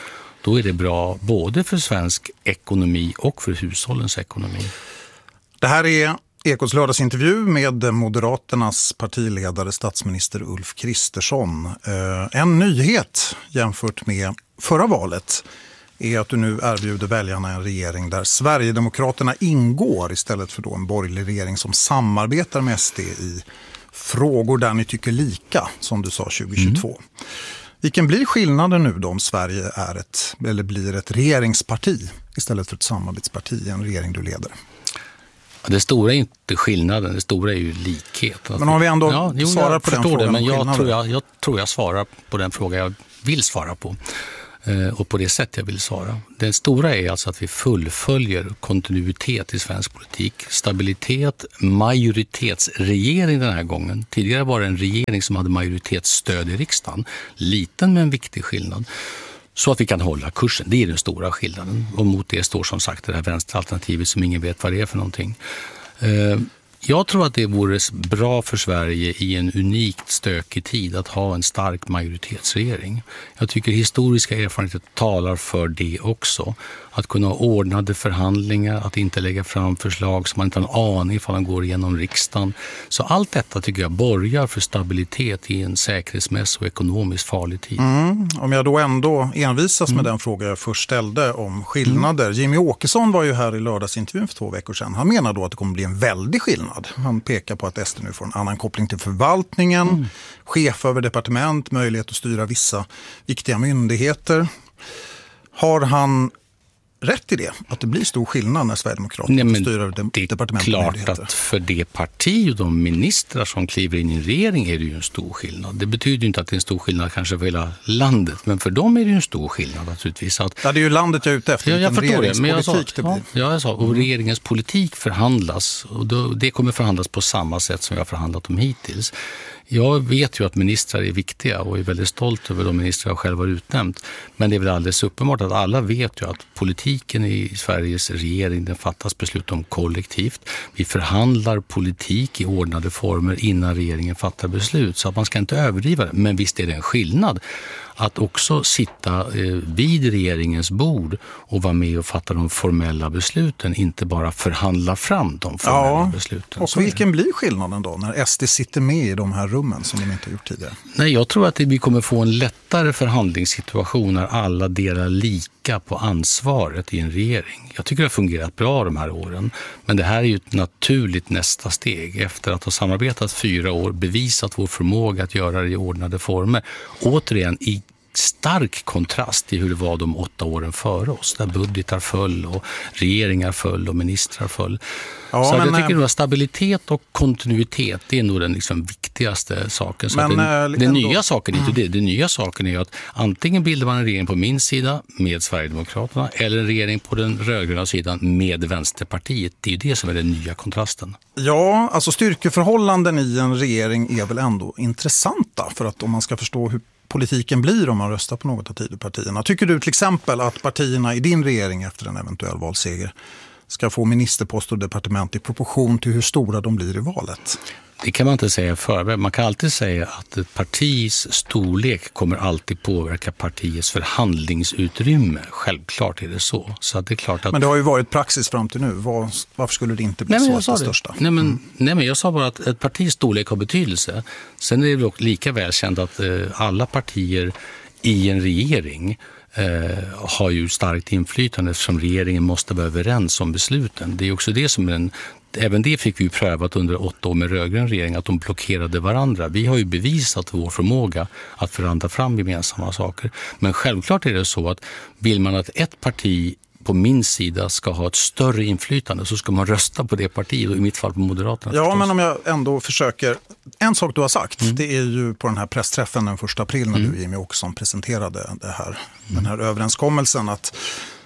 då är det bra både för svensk ekonomi och för hushållens ekonomi. Det här är Ekots lördagsintervju med Moderaternas partiledare statsminister Ulf Kristersson. En nyhet jämfört med förra valet är att du nu erbjuder väljarna en regering där Sverigedemokraterna ingår istället för då en borgerlig regering som samarbetar med S D i frågor där ni tycker lika, som du sa tjugohundratjugotvå. Mm. Vilken blir skillnaden nu då om Sverige är ett, eller blir ett regeringsparti istället för ett samarbetsparti i en regering du leder? Det stora är inte skillnaden, det stora är ju likhet. Men om vi ändå ja, jo, svarar på den frågan. Det, men jag tror jag, jag tror jag svarar på den fråga jag vill svara på. Och på det sätt jag vill svara. Det stora är alltså att vi fullföljer kontinuitet i svensk politik. Stabilitet, majoritetsregering den här gången. Tidigare var det en regering som hade majoritetsstöd i riksdagen. Liten men en viktig skillnad. Så att vi kan hålla kursen. Det är den stora skillnaden. Och mot det står som sagt det här vänsteralternativet som ingen vet vad det är för någonting. Jag tror att det vore bra för Sverige i en unikt stökig tid att ha en stark majoritetsregering. Jag tycker historiska erfarenheter talar för det också. Att kunna ha ordnade förhandlingar, att inte lägga fram förslag som man inte har en aning ifall de går igenom riksdagen. Så allt detta tycker jag borgar för stabilitet i en säkerhetsmässig och ekonomiskt farlig tid. Mm. Om jag då ändå envisas mm. med den fråga jag först ställde om skillnader. Mm. Jimmy Åkesson var ju här i lördagsintervjun för två veckor sedan. Han menar då att det kommer bli en väldig skillnad. Han pekar på att S D nu får en annan koppling till förvaltningen, mm. chef över departement, möjlighet att styra vissa viktiga myndigheter. Har han rätt i det? Att det blir stor skillnad när Sverigedemokraterna styr över de, departement och myndigheter? Det är klart att för det parti och de ministrar som kliver in i en regering är det ju en stor skillnad. Det betyder inte att det är en stor skillnad kanske för hela landet, men för dem är det ju en stor skillnad naturligtvis. Att, ja, det är ju landet jag är ute efter. Ja, jag förstår det, men jag sa, det blir. Ja, jag sa, och regeringens politik förhandlas, och då, det kommer förhandlas på samma sätt som vi har förhandlat om hittills. Jag vet ju att ministrar är viktiga och är väldigt stolt över de ministrar jag själv har utnämnt. Men det är väl alldeles uppenbart att alla vet ju att politiken i Sveriges regering, den fattas beslut om kollektivt. Vi förhandlar politik i ordnade former innan regeringen fattar beslut. Så att man ska inte överdriva det. Men visst är det en skillnad att också sitta eh, vid regeringens bord och vara med och fatta de formella besluten, inte bara förhandla fram de formella ja, besluten. Och vilken blir skillnaden då när S D sitter med i de här rummen som de inte har gjort tidigare? Nej, jag tror att vi kommer få en lättare förhandlingssituation när alla delar lika på ansvaret i en regering. Jag tycker det har fungerat bra de här åren, men det här är ju ett naturligt nästa steg efter att ha samarbetat fyra år, bevisat vår förmåga att göra det i ordnade former. Återigen i stark kontrast till hur det var de åtta åren före oss, där budgetar föll och regeringar föll och ministrar föll. Ja, så men, jag tycker nog att stabilitet och kontinuitet, det är nog den liksom viktigaste saken. Så men, den, äh, den nya saken är inte det. Den nya saken är att antingen bildar man en regering på min sida med Sverigedemokraterna eller en regering på den rödgröna sidan med Vänsterpartiet. Det är ju det som är den nya kontrasten. Ja, alltså styrkeförhållanden i en regering är väl ändå intressanta, för att om man ska förstå hur politiken blir om man röstar på något av Tidöpartierna. Tycker du till exempel att partierna i din regering efter en eventuell valseger ska få ministerpost och departement i proportion till hur stora de blir i valet? Det kan man inte säga förväg. Man kan alltid säga att ett partis storlek kommer alltid påverka partiets förhandlingsutrymme. Självklart är det så. Så att det är klart att... Men det har ju varit praxis fram till nu. Var, varför skulle det inte bli nej, så att det största? Nej men, mm. nej men jag sa bara att ett partis storlek har betydelse. Sen är det dock lika välkänt att eh, alla partier i en regering eh, har ju starkt inflytande eftersom regeringen måste vara överens om besluten. Det är också det som är en... Även det fick vi prövat under åtta år med rödgrön regering, att de blockerade varandra. Vi har ju bevisat vår förmåga att förhandla fram gemensamma saker. Men självklart är det så att vill man att ett parti på min sida ska ha ett större inflytande så ska man rösta på det partiet, och i mitt fall på Moderaterna. Ja, förstås. Men om jag ändå försöker... En sak du har sagt, mm. det är ju på den här pressträffen den första april när mm. du, Jimmy Åkesson, presenterade det här, mm. den här överenskommelsen att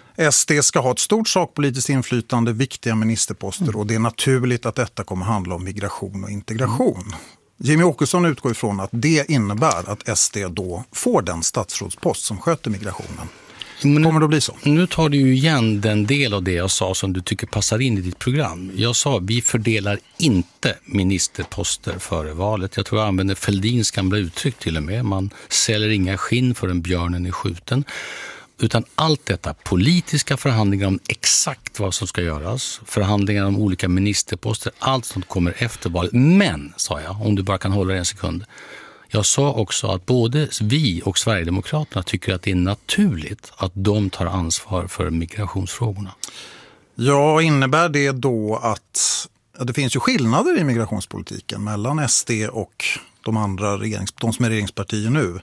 S D ska ha ett stort sakpolitiskt inflytande, viktiga ministerposter mm. och det är naturligt att detta kommer handla om migration och integration. Mm. Jimmy Åkesson utgår ifrån att det innebär att S D då får den statsrådspost som sköter migrationen. Men kommer det att bli så? Nu tar du ju igen den del av det jag sa som du tycker passar in i ditt program. Jag sa vi fördelar inte ministerposter före valet. Jag tror jag använder Fälldins gamla uttryck till och med. Man säljer inga skinn förrän björnen är skjuten. Utan allt detta, politiska förhandlingar om exakt vad som ska göras, förhandlingar om olika ministerposter, allt sånt kommer efter valet. Men, sa jag, om du bara kan hålla en sekund. Jag sa också att både vi och Sverigedemokraterna tycker att det är naturligt att de tar ansvar för migrationsfrågorna. Ja, innebär det då att ja, det finns ju skillnader i migrationspolitiken mellan S D och de andra regerings, de som är regeringspartier nu?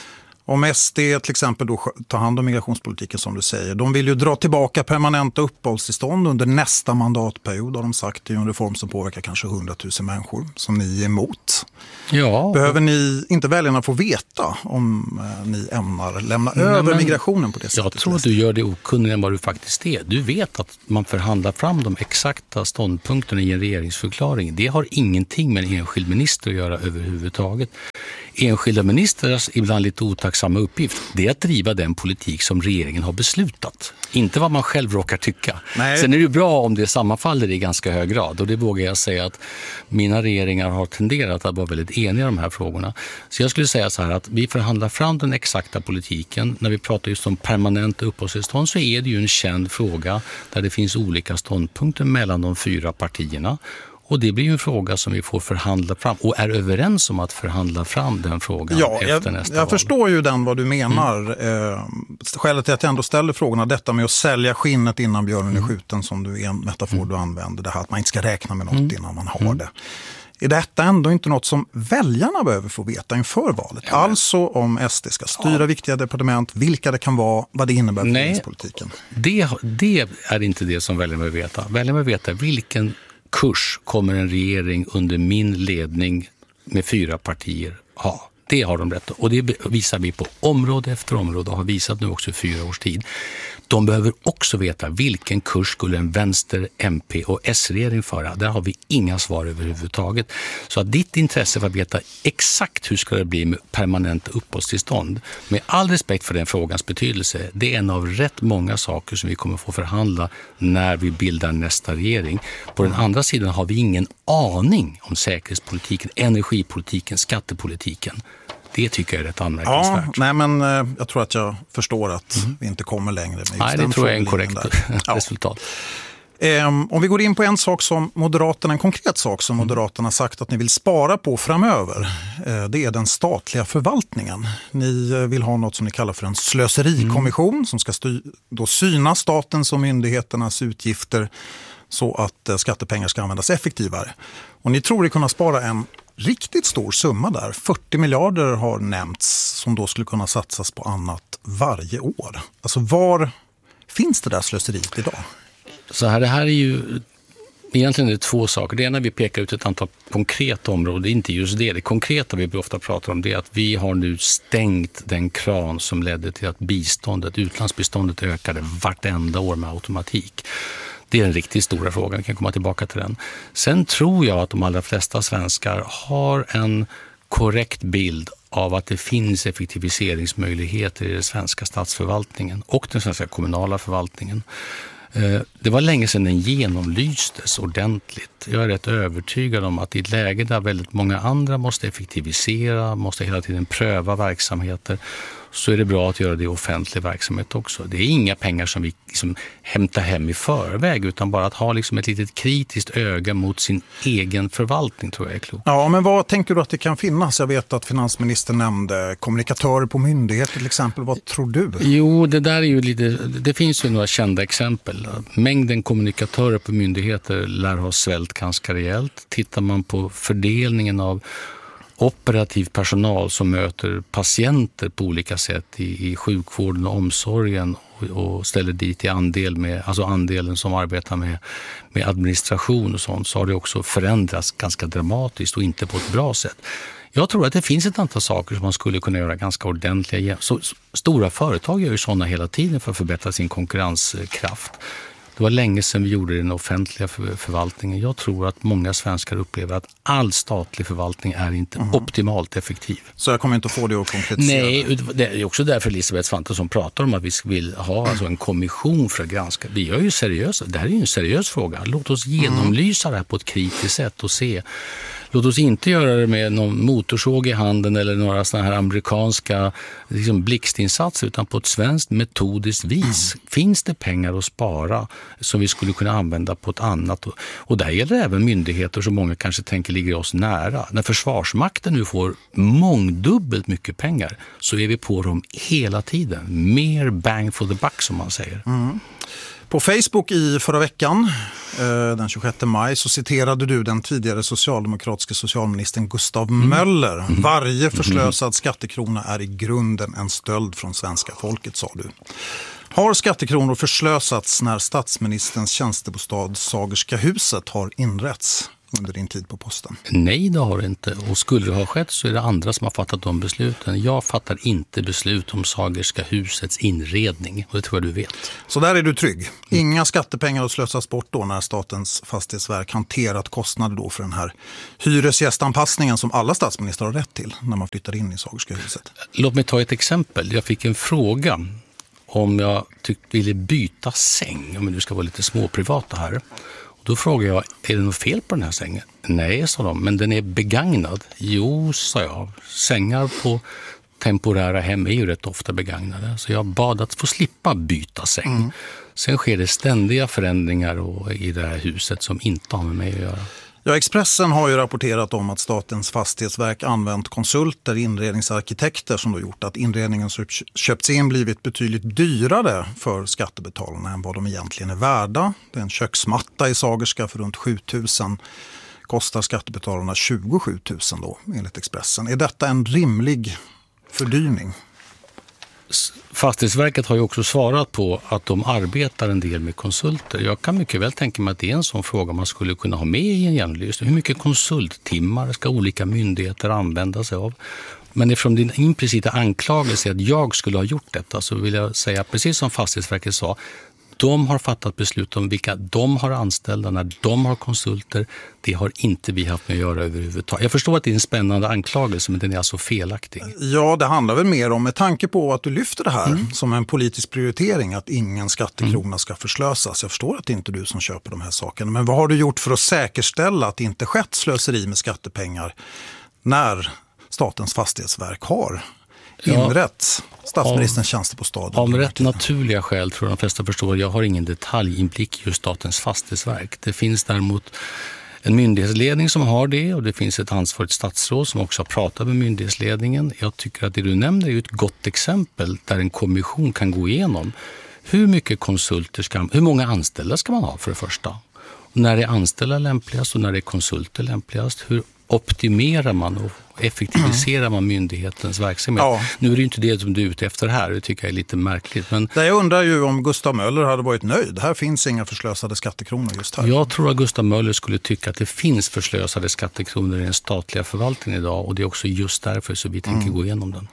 Om S D till exempel då tar hand om migrationspolitiken som du säger, de vill ju dra tillbaka permanenta uppehållstillstånd under nästa mandatperiod, har de sagt. Det är en reform som påverkar kanske hundratusen människor som ni är emot. Ja. Behöver ni inte väljarna få veta om eh, ni ämnar lämna Nej, över migrationen på det sättet? Jag tror att du gör det okunnigare än vad du faktiskt är. Du vet att man förhandlar fram de exakta ståndpunkterna i en regeringsförklaring. Det har ingenting med en enskild minister att göra överhuvudtaget. Enskilda ministers ibland lite otacksamma uppgift, det är att driva den politik som regeringen har beslutat. Inte vad man själv råkar tycka. Nej. Sen är det bra om det sammanfaller i ganska hög grad, och det vågar jag säga att mina regeringar har tenderat att vara väldigt eniga i de här frågorna. Så jag skulle säga så här att vi förhandlar fram den exakta politiken. När vi pratar just om permanent uppehållstillstånd så är det ju en känd fråga där det finns olika ståndpunkter mellan de fyra partierna. Och det blir ju en fråga som vi får förhandla fram och är överens om att förhandla fram den frågan ja, efter jag, nästa jag val. förstår ju den vad du menar. Mm. Eh, skälet till att jag ändå ställer frågorna, detta med att sälja skinnet innan björnen är skjuten, som du är en metafor mm. du använder, det här att man inte ska räkna med något mm. innan man har mm. det. Är detta ändå inte något som väljarna behöver få veta inför valet? Ja, alltså om S D ska styra ja. viktiga departement, vilka det kan vara, vad det innebär för regeringspolitiken. Det, det är inte det som väljarna behöver veta. Väljarna behöver veta vilken kurs kommer en regering under min ledning med fyra partier ha. Det har de rätt, och det visar vi på område efter område och har visat nu också i fyra års tid. De behöver också veta vilken kurs skulle en vänster-, M P- och S-regering föra. Där har vi inga svar överhuvudtaget. Så att ditt intresse för att veta exakt hur ska det bli med permanent uppehållstillstånd, med all respekt för den frågans betydelse, det är en av rätt många saker som vi kommer få förhandla när vi bildar nästa regering. På den andra sidan har vi ingen aning om säkerhetspolitiken, energipolitiken, skattepolitiken. Det tycker jag är rätt anmärkningsvärt. Ja, nej men eh, jag tror att jag förstår att mm. vi inte kommer längre med just nej, det den tror jag är en korrekt ja. resultat. Eh, om vi går in på en sak som Moderaterna, en konkret sak som mm. Moderaterna sagt att ni vill spara på framöver, eh, det är den statliga förvaltningen. Ni eh, vill ha något som ni kallar för en slöserikommission mm. som ska styr, då syna statens och myndigheternas utgifter så att eh, skattepengar ska användas effektivare. Och ni tror att kunna spara en riktigt stor summa där. fyrtio miljarder har nämnts som då skulle kunna satsas på annat varje år. Alltså var finns det där slöseriet idag? Så här, det här är ju egentligen är det två saker. Det ena, vi pekar ut ett antal konkreta områden, inte just det. Det konkreta vi ofta pratar om det är att vi har nu stängt den kran som ledde till att biståndet, utlandsbiståndet ökade vartenda år med automatik. Det är en riktigt stora fråga, vi kan komma tillbaka till den. Sen tror jag att de allra flesta svenskar har en korrekt bild av att det finns effektiviseringsmöjligheter i den svenska statsförvaltningen och den svenska kommunala förvaltningen. Det var länge sedan den genomlystes ordentligt. Jag är rätt övertygad om att i ett läge där väldigt många andra måste effektivisera, måste hela tiden pröva verksamheter, så är det bra att göra det i offentlig verksamhet också. Det är inga pengar som vi liksom hämtar hem i förväg, utan bara att ha liksom ett litet kritiskt öga mot sin egen förvaltning tror jag är klokt. Ja, men vad tänker du att det kan finnas? Jag vet att finansministern nämnde kommunikatörer på myndigheter till exempel. Vad tror du? Jo, det där är ju lite, det finns ju några kända exempel. Mängden kommunikatörer på myndigheter lär ha svällt ganska rejält. Tittar man på fördelningen av operativ personal som möter patienter på olika sätt i, i sjukvården och omsorgen och, och ställer dit i andel med, alltså andelen som arbetar med, med administration och sånt, så har det också förändrats ganska dramatiskt och inte på ett bra sätt. Jag tror att det finns ett antal saker som man skulle kunna göra ganska ordentliga. Så, stora företag gör ju sådana hela tiden för att förbättra sin konkurrenskraft. Det var länge sedan vi gjorde den offentliga förvaltningen. Jag tror att många svenskar upplever att all statlig förvaltning är inte mm. optimalt effektiv. Så jag kommer inte att få det att konkretisera? Nej, det är också därför Elisabeth Svantesson pratar om att vi vill ha alltså en kommission för att granska. Vi gör ju seriösa, det här är ju en seriös fråga. Låt oss genomlysa det här på ett kritiskt sätt och se Låt oss inte göra det med någon motorsåg i handen eller några såna här amerikanska liksom, blixtinsatser, utan på ett svenskt metodiskt vis. Mm. Finns det pengar att spara som vi skulle kunna använda på ett annat? Och, och där gäller det även myndigheter som många kanske tänker ligger oss nära. När Försvarsmakten nu får mångdubbelt mycket pengar så är vi på dem hela tiden. Mer bang for the buck som man säger. Mm. På Facebook i förra veckan, den tjugosjätte maj, så citerade du den tidigare socialdemokratiska socialministern Gustav mm. Möller. Mm. Varje förslösad skattekrona är i grunden en stöld från svenska folket, sa du. Har skattekronor förslösats när statsministerns tjänstebostad Sagerska huset har inrätts under din tid på posten? Nej, det har det inte. Och skulle det ha skett så är det andra som har fattat de besluten. Jag fattar inte beslut om Sagerska husets inredning. Och det tror jag du vet. Så där är du trygg. Inga skattepengar att slösas bort då när Statens fastighetsverk hanterat kostnader då för den här hyresgästanpassningen som alla statsministrar har rätt till när man flyttar in i Sagerska huset. Låt mig ta ett exempel. Jag fick en fråga om jag tyckte ville byta säng. Om du ska vara lite småprivata här. Då frågade jag, är det något fel på den här sängen? Nej, sa de, men den är begagnad. Jo, sa jag. Sängar på temporära hem är ju rätt ofta begagnade. Så jag bad att få slippa byta säng. Mm. Sen sker det ständiga förändringar och, i det här huset som inte har med mig att göra. Ja, Expressen har ju rapporterat om att Statens fastighetsverk använt konsulter, inredningsarkitekter som då gjort att inredningen som köpts in blivit betydligt dyrare för skattebetalarna än vad de egentligen är värda. Det är en köksmatta i Sagerska för runt sju tusen kostar skattebetalarna tjugosju tusen då enligt Expressen. Är detta en rimlig fördyrning? Fastighetsverket har ju också svarat på att de arbetar en del med konsulter. Jag kan mycket väl tänka mig att det är en sån fråga man skulle kunna ha med i en genomlysning. Hur mycket konsulttimmar ska olika myndigheter använda sig av? Men ifrån din implicita anklagelse att jag skulle ha gjort detta så vill jag säga, precis som Fastighetsverket sa, de har fattat beslut om vilka de har anställda när de har konsulter. Det har inte vi haft med att göra överhuvudtaget. Jag förstår att det är en spännande anklagelse, men den är alltså felaktig. Ja, det handlar väl mer om, med tanke på att du lyfter det här mm. som en politisk prioritering, att ingen skattekrona mm. ska förslösas. Jag förstår att det inte är du som köper de här sakerna. Men vad har du gjort för att säkerställa att det inte skett slöseri med skattepengar när Statens fastighetsverk har inrätt statsministerns tjänstebostad? Av rätt naturliga skäl tror jag de flesta förstår. Jag har ingen detaljinblick i Statens fastighetsverk. Det finns däremot en myndighetsledning som har det, och det finns ett ansvarigt statsråd som också har pratat med myndighetsledningen. Jag tycker att det du nämner är ett gott exempel där en kommission kan gå igenom hur mycket konsulter ska, hur många anställda ska man ha för det första. Och när är anställda lämpligast och när är konsulter lämpligast? Hur optimerar man och effektiviserar man myndighetens verksamhet? Ja. Nu är det ju inte det som du är ute efter här, det tycker jag är lite märkligt. Men jag undrar ju om Gustav Möller hade varit nöjd. Här finns inga förslösade skattekronor just här. Jag tror att Gustav Möller skulle tycka att det finns förslösade skattekronor i den statliga förvaltningen idag, och det är också just därför så vi tänker mm. gå igenom den.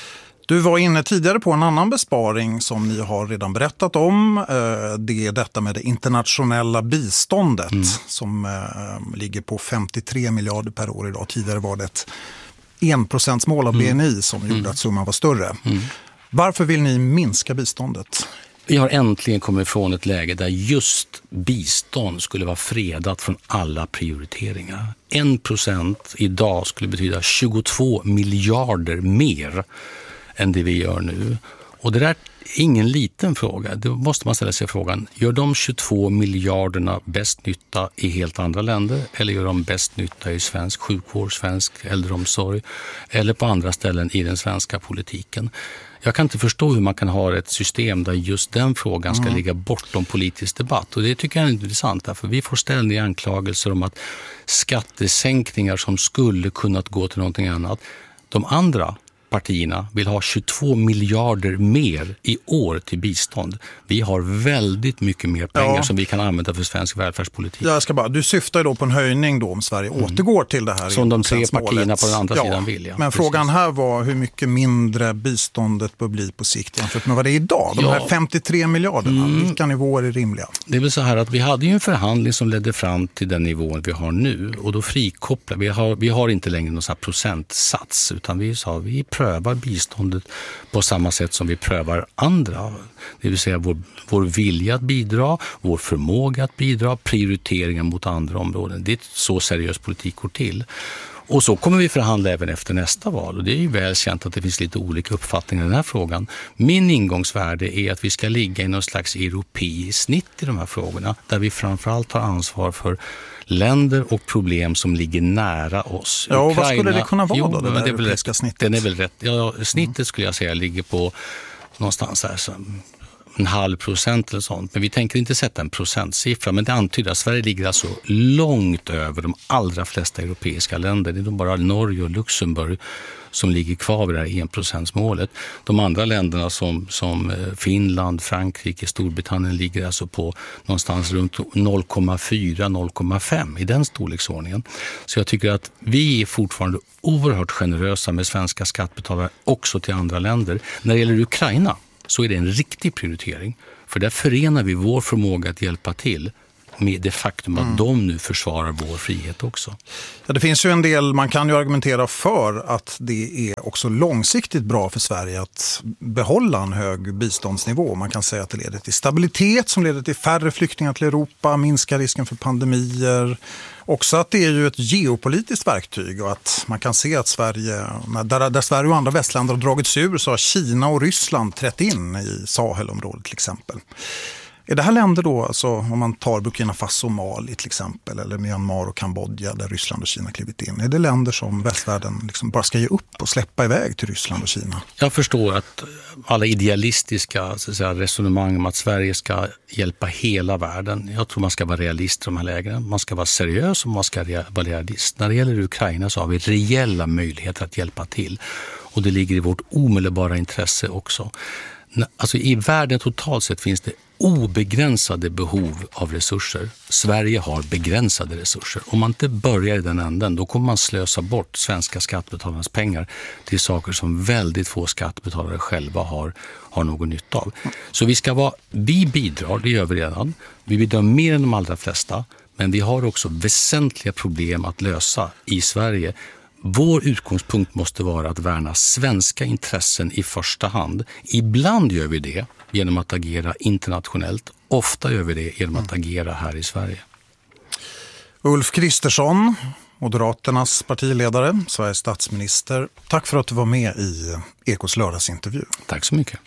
Du var inne tidigare på en annan besparing som ni har redan berättat om. Det är detta med det internationella biståndet mm. som ligger på femtiotre miljarder per år idag. Tidigare var det ett enprocentsmål av B N I som mm. gjorde att summan var större. Mm. Varför vill ni minska biståndet? Vi har äntligen kommit ifrån ett läge där just bistånd skulle vara fredat från alla prioriteringar. En procent idag skulle betyda tjugotvå miljarder mer än det vi gör nu. Och det där är ingen liten fråga. Då måste man ställa sig frågan, gör de tjugotvå miljarderna bäst nytta i helt andra länder, eller gör de bäst nytta i svensk sjukvård, svensk äldreomsorg eller på andra ställen i den svenska politiken? Jag kan inte förstå hur man kan ha ett system där just den frågan ska mm. ligga bortom politisk debatt. Och det tycker jag är intressant, för vi får ständiga anklagelser om att skattesänkningar som skulle kunnat gå till någonting annat. De andra partierna vill ha tjugotvå miljarder mer i år till bistånd. Vi har väldigt mycket mer pengar ja. som vi kan använda för svensk välfärdspolitik. Jag ska bara, du syftar ju då på en höjning då om Sverige mm. återgår till det här. Som de tre partierna på den andra ja. sidan vill. Ja, men precis. Frågan här var hur mycket mindre biståndet bör bli på sikt jämfört med vad det är idag. De ja. här femtiotre miljarderna, mm. vilka nivåer är rimliga? Det är väl så här att vi hade ju en förhandling som ledde fram till den nivån vi har nu, och då frikopplar vi har, vi har inte längre någon sån här procentsats, utan vi sa vi prövar prövar biståndet på samma sätt som vi prövar andra. Det vill säga vår, vår vilja att bidra, vår förmåga att bidra, prioriteringar mot andra områden. Det är så seriös politik går till. Och så kommer vi förhandla även efter nästa val. Och det är ju väl känt att det finns lite olika uppfattningar i den här frågan. Min ingångsvärde är att vi ska ligga i någon slags europeiskt snitt i de här frågorna. Där vi framförallt tar ansvar för länder och problem som ligger nära oss. Ja, och Ukraina, vad skulle det kunna vara jo, då, det där det europeiska rätt, snittet? Den är väl rätt. Ja, snittet skulle jag säga ligger på någonstans här som en halv procent eller sånt. Men vi tänker inte sätta en procentsiffra. Men det antyder att Sverige ligger alltså långt över de allra flesta europeiska länder. Det är bara Norge och Luxemburg som ligger kvar vid det här enprocentsmålet. De andra länderna som, som Finland, Frankrike, Storbritannien ligger alltså på någonstans runt noll komma fyra till noll komma fem i den storleksordningen. Så jag tycker att vi är fortfarande oerhört generösa med svenska skattebetalare också till andra länder. När det gäller Ukraina så är det en riktig prioritering. För där förenar vi vår förmåga att hjälpa till med det faktum att mm. de nu försvarar vår frihet också. Ja, det finns ju en del, man kan ju argumentera för att det är också långsiktigt bra för Sverige att behålla en hög biståndsnivå. Man kan säga att det leder till stabilitet som leder till färre flyktingar till Europa, minskar risken för pandemier. Också att det är ju ett geopolitiskt verktyg och att man kan se att Sverige, där, där Sverige och andra västländer har dragits ur så har Kina och Ryssland trätt in i Sahelområdet till exempel. Är det här länder då, alltså, om man tar Burkina Faso och Mali till exempel, eller Myanmar och Kambodja där Ryssland och Kina klivit in, är det länder som västvärlden liksom bara ska ge upp och släppa iväg till Ryssland och Kina? Jag förstår att alla idealistiska så att säga, resonemang om att Sverige ska hjälpa hela världen, jag tror man ska vara realist i de här lägren. Man ska vara seriös och man ska vara realist. När det gäller Ukraina så har vi reella möjligheter att hjälpa till. Och det ligger i vårt omedelbara intresse också. Alltså i världen totalt sett finns det obegränsade behov av resurser. Sverige har begränsade resurser. Om man inte börjar i den änden, då kommer man slösa bort svenska skattebetalarnas pengar till saker som väldigt få skattebetalare själva har, har någon nytta av. Så vi ska vara, vi bidrar, det gör vi redan. Vi bidrar mer än de allra flesta, men vi har också väsentliga problem att lösa i Sverige. Vår utgångspunkt måste vara att värna svenska intressen i första hand. Ibland gör vi det genom att agera internationellt. Ofta gör vi det genom att agera här i Sverige. Ulf Kristersson, Moderaternas partiledare, Sveriges statsminister. Tack för att du var med i Ekots lördagsintervju. Tack så mycket.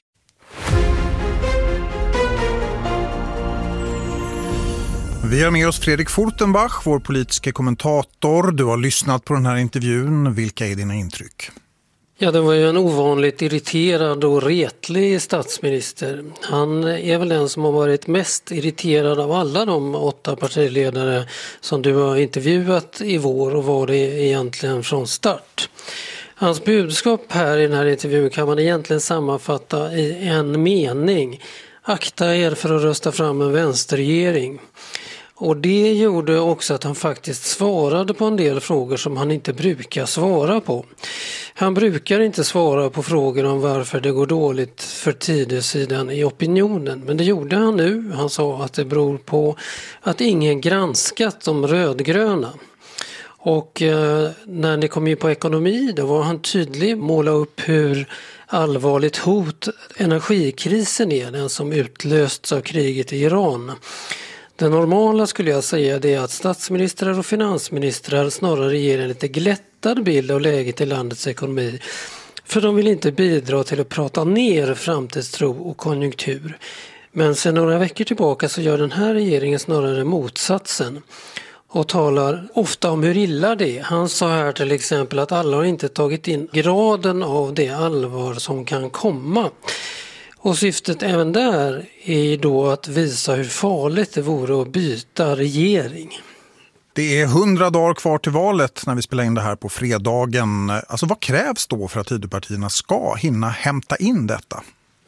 Vi har med oss Fredrik Furtenbach, vår politiska kommentator. Du har lyssnat på den här intervjun. Vilka är dina intryck? Ja, det var ju en ovanligt irriterad och retlig statsminister. Han är väl den som har varit mest irriterad av alla de åtta partiledare som du har intervjuat i vår och var det egentligen från start. Hans budskap här i den här intervjun kan man egentligen sammanfatta i en mening. Akta er för att rösta fram en vänsterregering. Och det gjorde också att han faktiskt svarade på en del frågor som han inte brukar svara på. Han brukar inte svara på frågor om varför det går dåligt för Tidösidan i opinionen. Men det gjorde han nu. Han sa att det beror på att ingen granskat de rödgröna. Och eh, när ni kom in på ekonomi då var han tydlig, måla upp hur allvarligt hot energikrisen är, den som utlösts av kriget i Iran. Det normala skulle jag säga det är att statsministrar och finansministrar snarare ger en lite glättad bild av läget i landets ekonomi. För de vill inte bidra till att prata ner framtidstro och konjunktur. Men sedan några veckor tillbaka så gör den här regeringen snarare motsatsen. Och talar ofta om hur illa det är. Han sa här till exempel att alla har inte tagit in graden av det allvar som kan komma. Och syftet även där är då att visa hur farligt det vore att byta regering. Det är hundra dagar kvar till valet när vi spelar in det här på fredagen. Alltså vad krävs då för att Tidöpartierna ska hinna hämta in detta?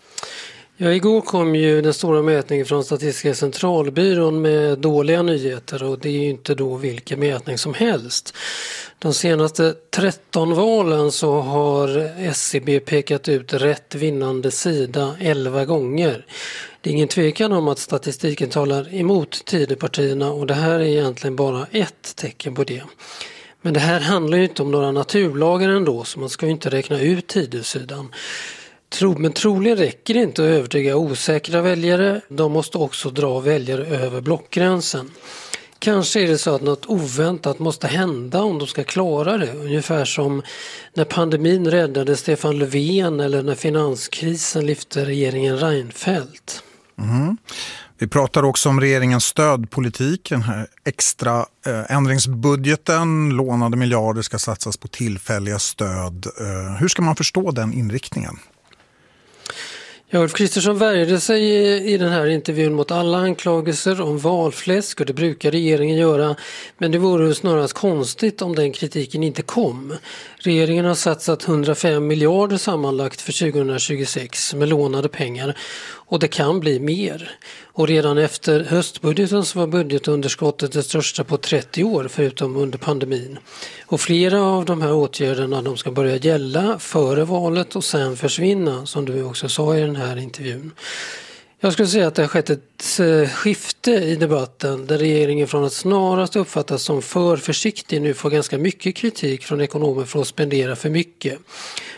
Ja, igår kom ju den stora mätningen från Statistiska centralbyrån med dåliga nyheter och det är ju inte då vilken mätning som helst. De senaste tretton valen så har S C B pekat ut rätt vinnande sida elva gånger. Det är ingen tvekan om att statistiken talar emot Tidöpartierna och det här är egentligen bara ett tecken på det. Men det här handlar ju inte om några naturlagar ändå, så man ska ju inte räkna ut tidessidan. Tro, men troligen räcker det inte att övertyga osäkra väljare. De måste också dra väljare över blockgränsen. Kanske är det så att något oväntat måste hända om de ska klara det. Ungefär som när pandemin räddade Stefan Löfven eller när finanskrisen lyfte regeringen Reinfeldt. Mm. Vi pratar också om regeringens stödpolitik, den här extra eh, ändringsbudgeten. Lånade miljarder ska satsas på tillfälliga stöd. Eh, hur ska man förstå den inriktningen? Ja, Ulf Kristersson värjde sig i, i den här intervjun mot alla anklagelser om valfläsk, och det brukar regeringen göra. Men det vore snarast konstigt om den kritiken inte kom. Regeringen har satsat hundrafem miljarder sammanlagt för tjugohundratjugosex med lånade pengar, och det kan bli mer. Och redan efter höstbudgeten så var budgetunderskottet det största på trettio år, förutom under pandemin. Och flera av de här åtgärderna de ska börja gälla före valet och sen försvinna, som du också sa i den här intervjun. Jag skulle säga att det har skett ett skifte i debatten där regeringen från att snarast uppfattas som för försiktig nu får ganska mycket kritik från ekonomer för att spendera för mycket.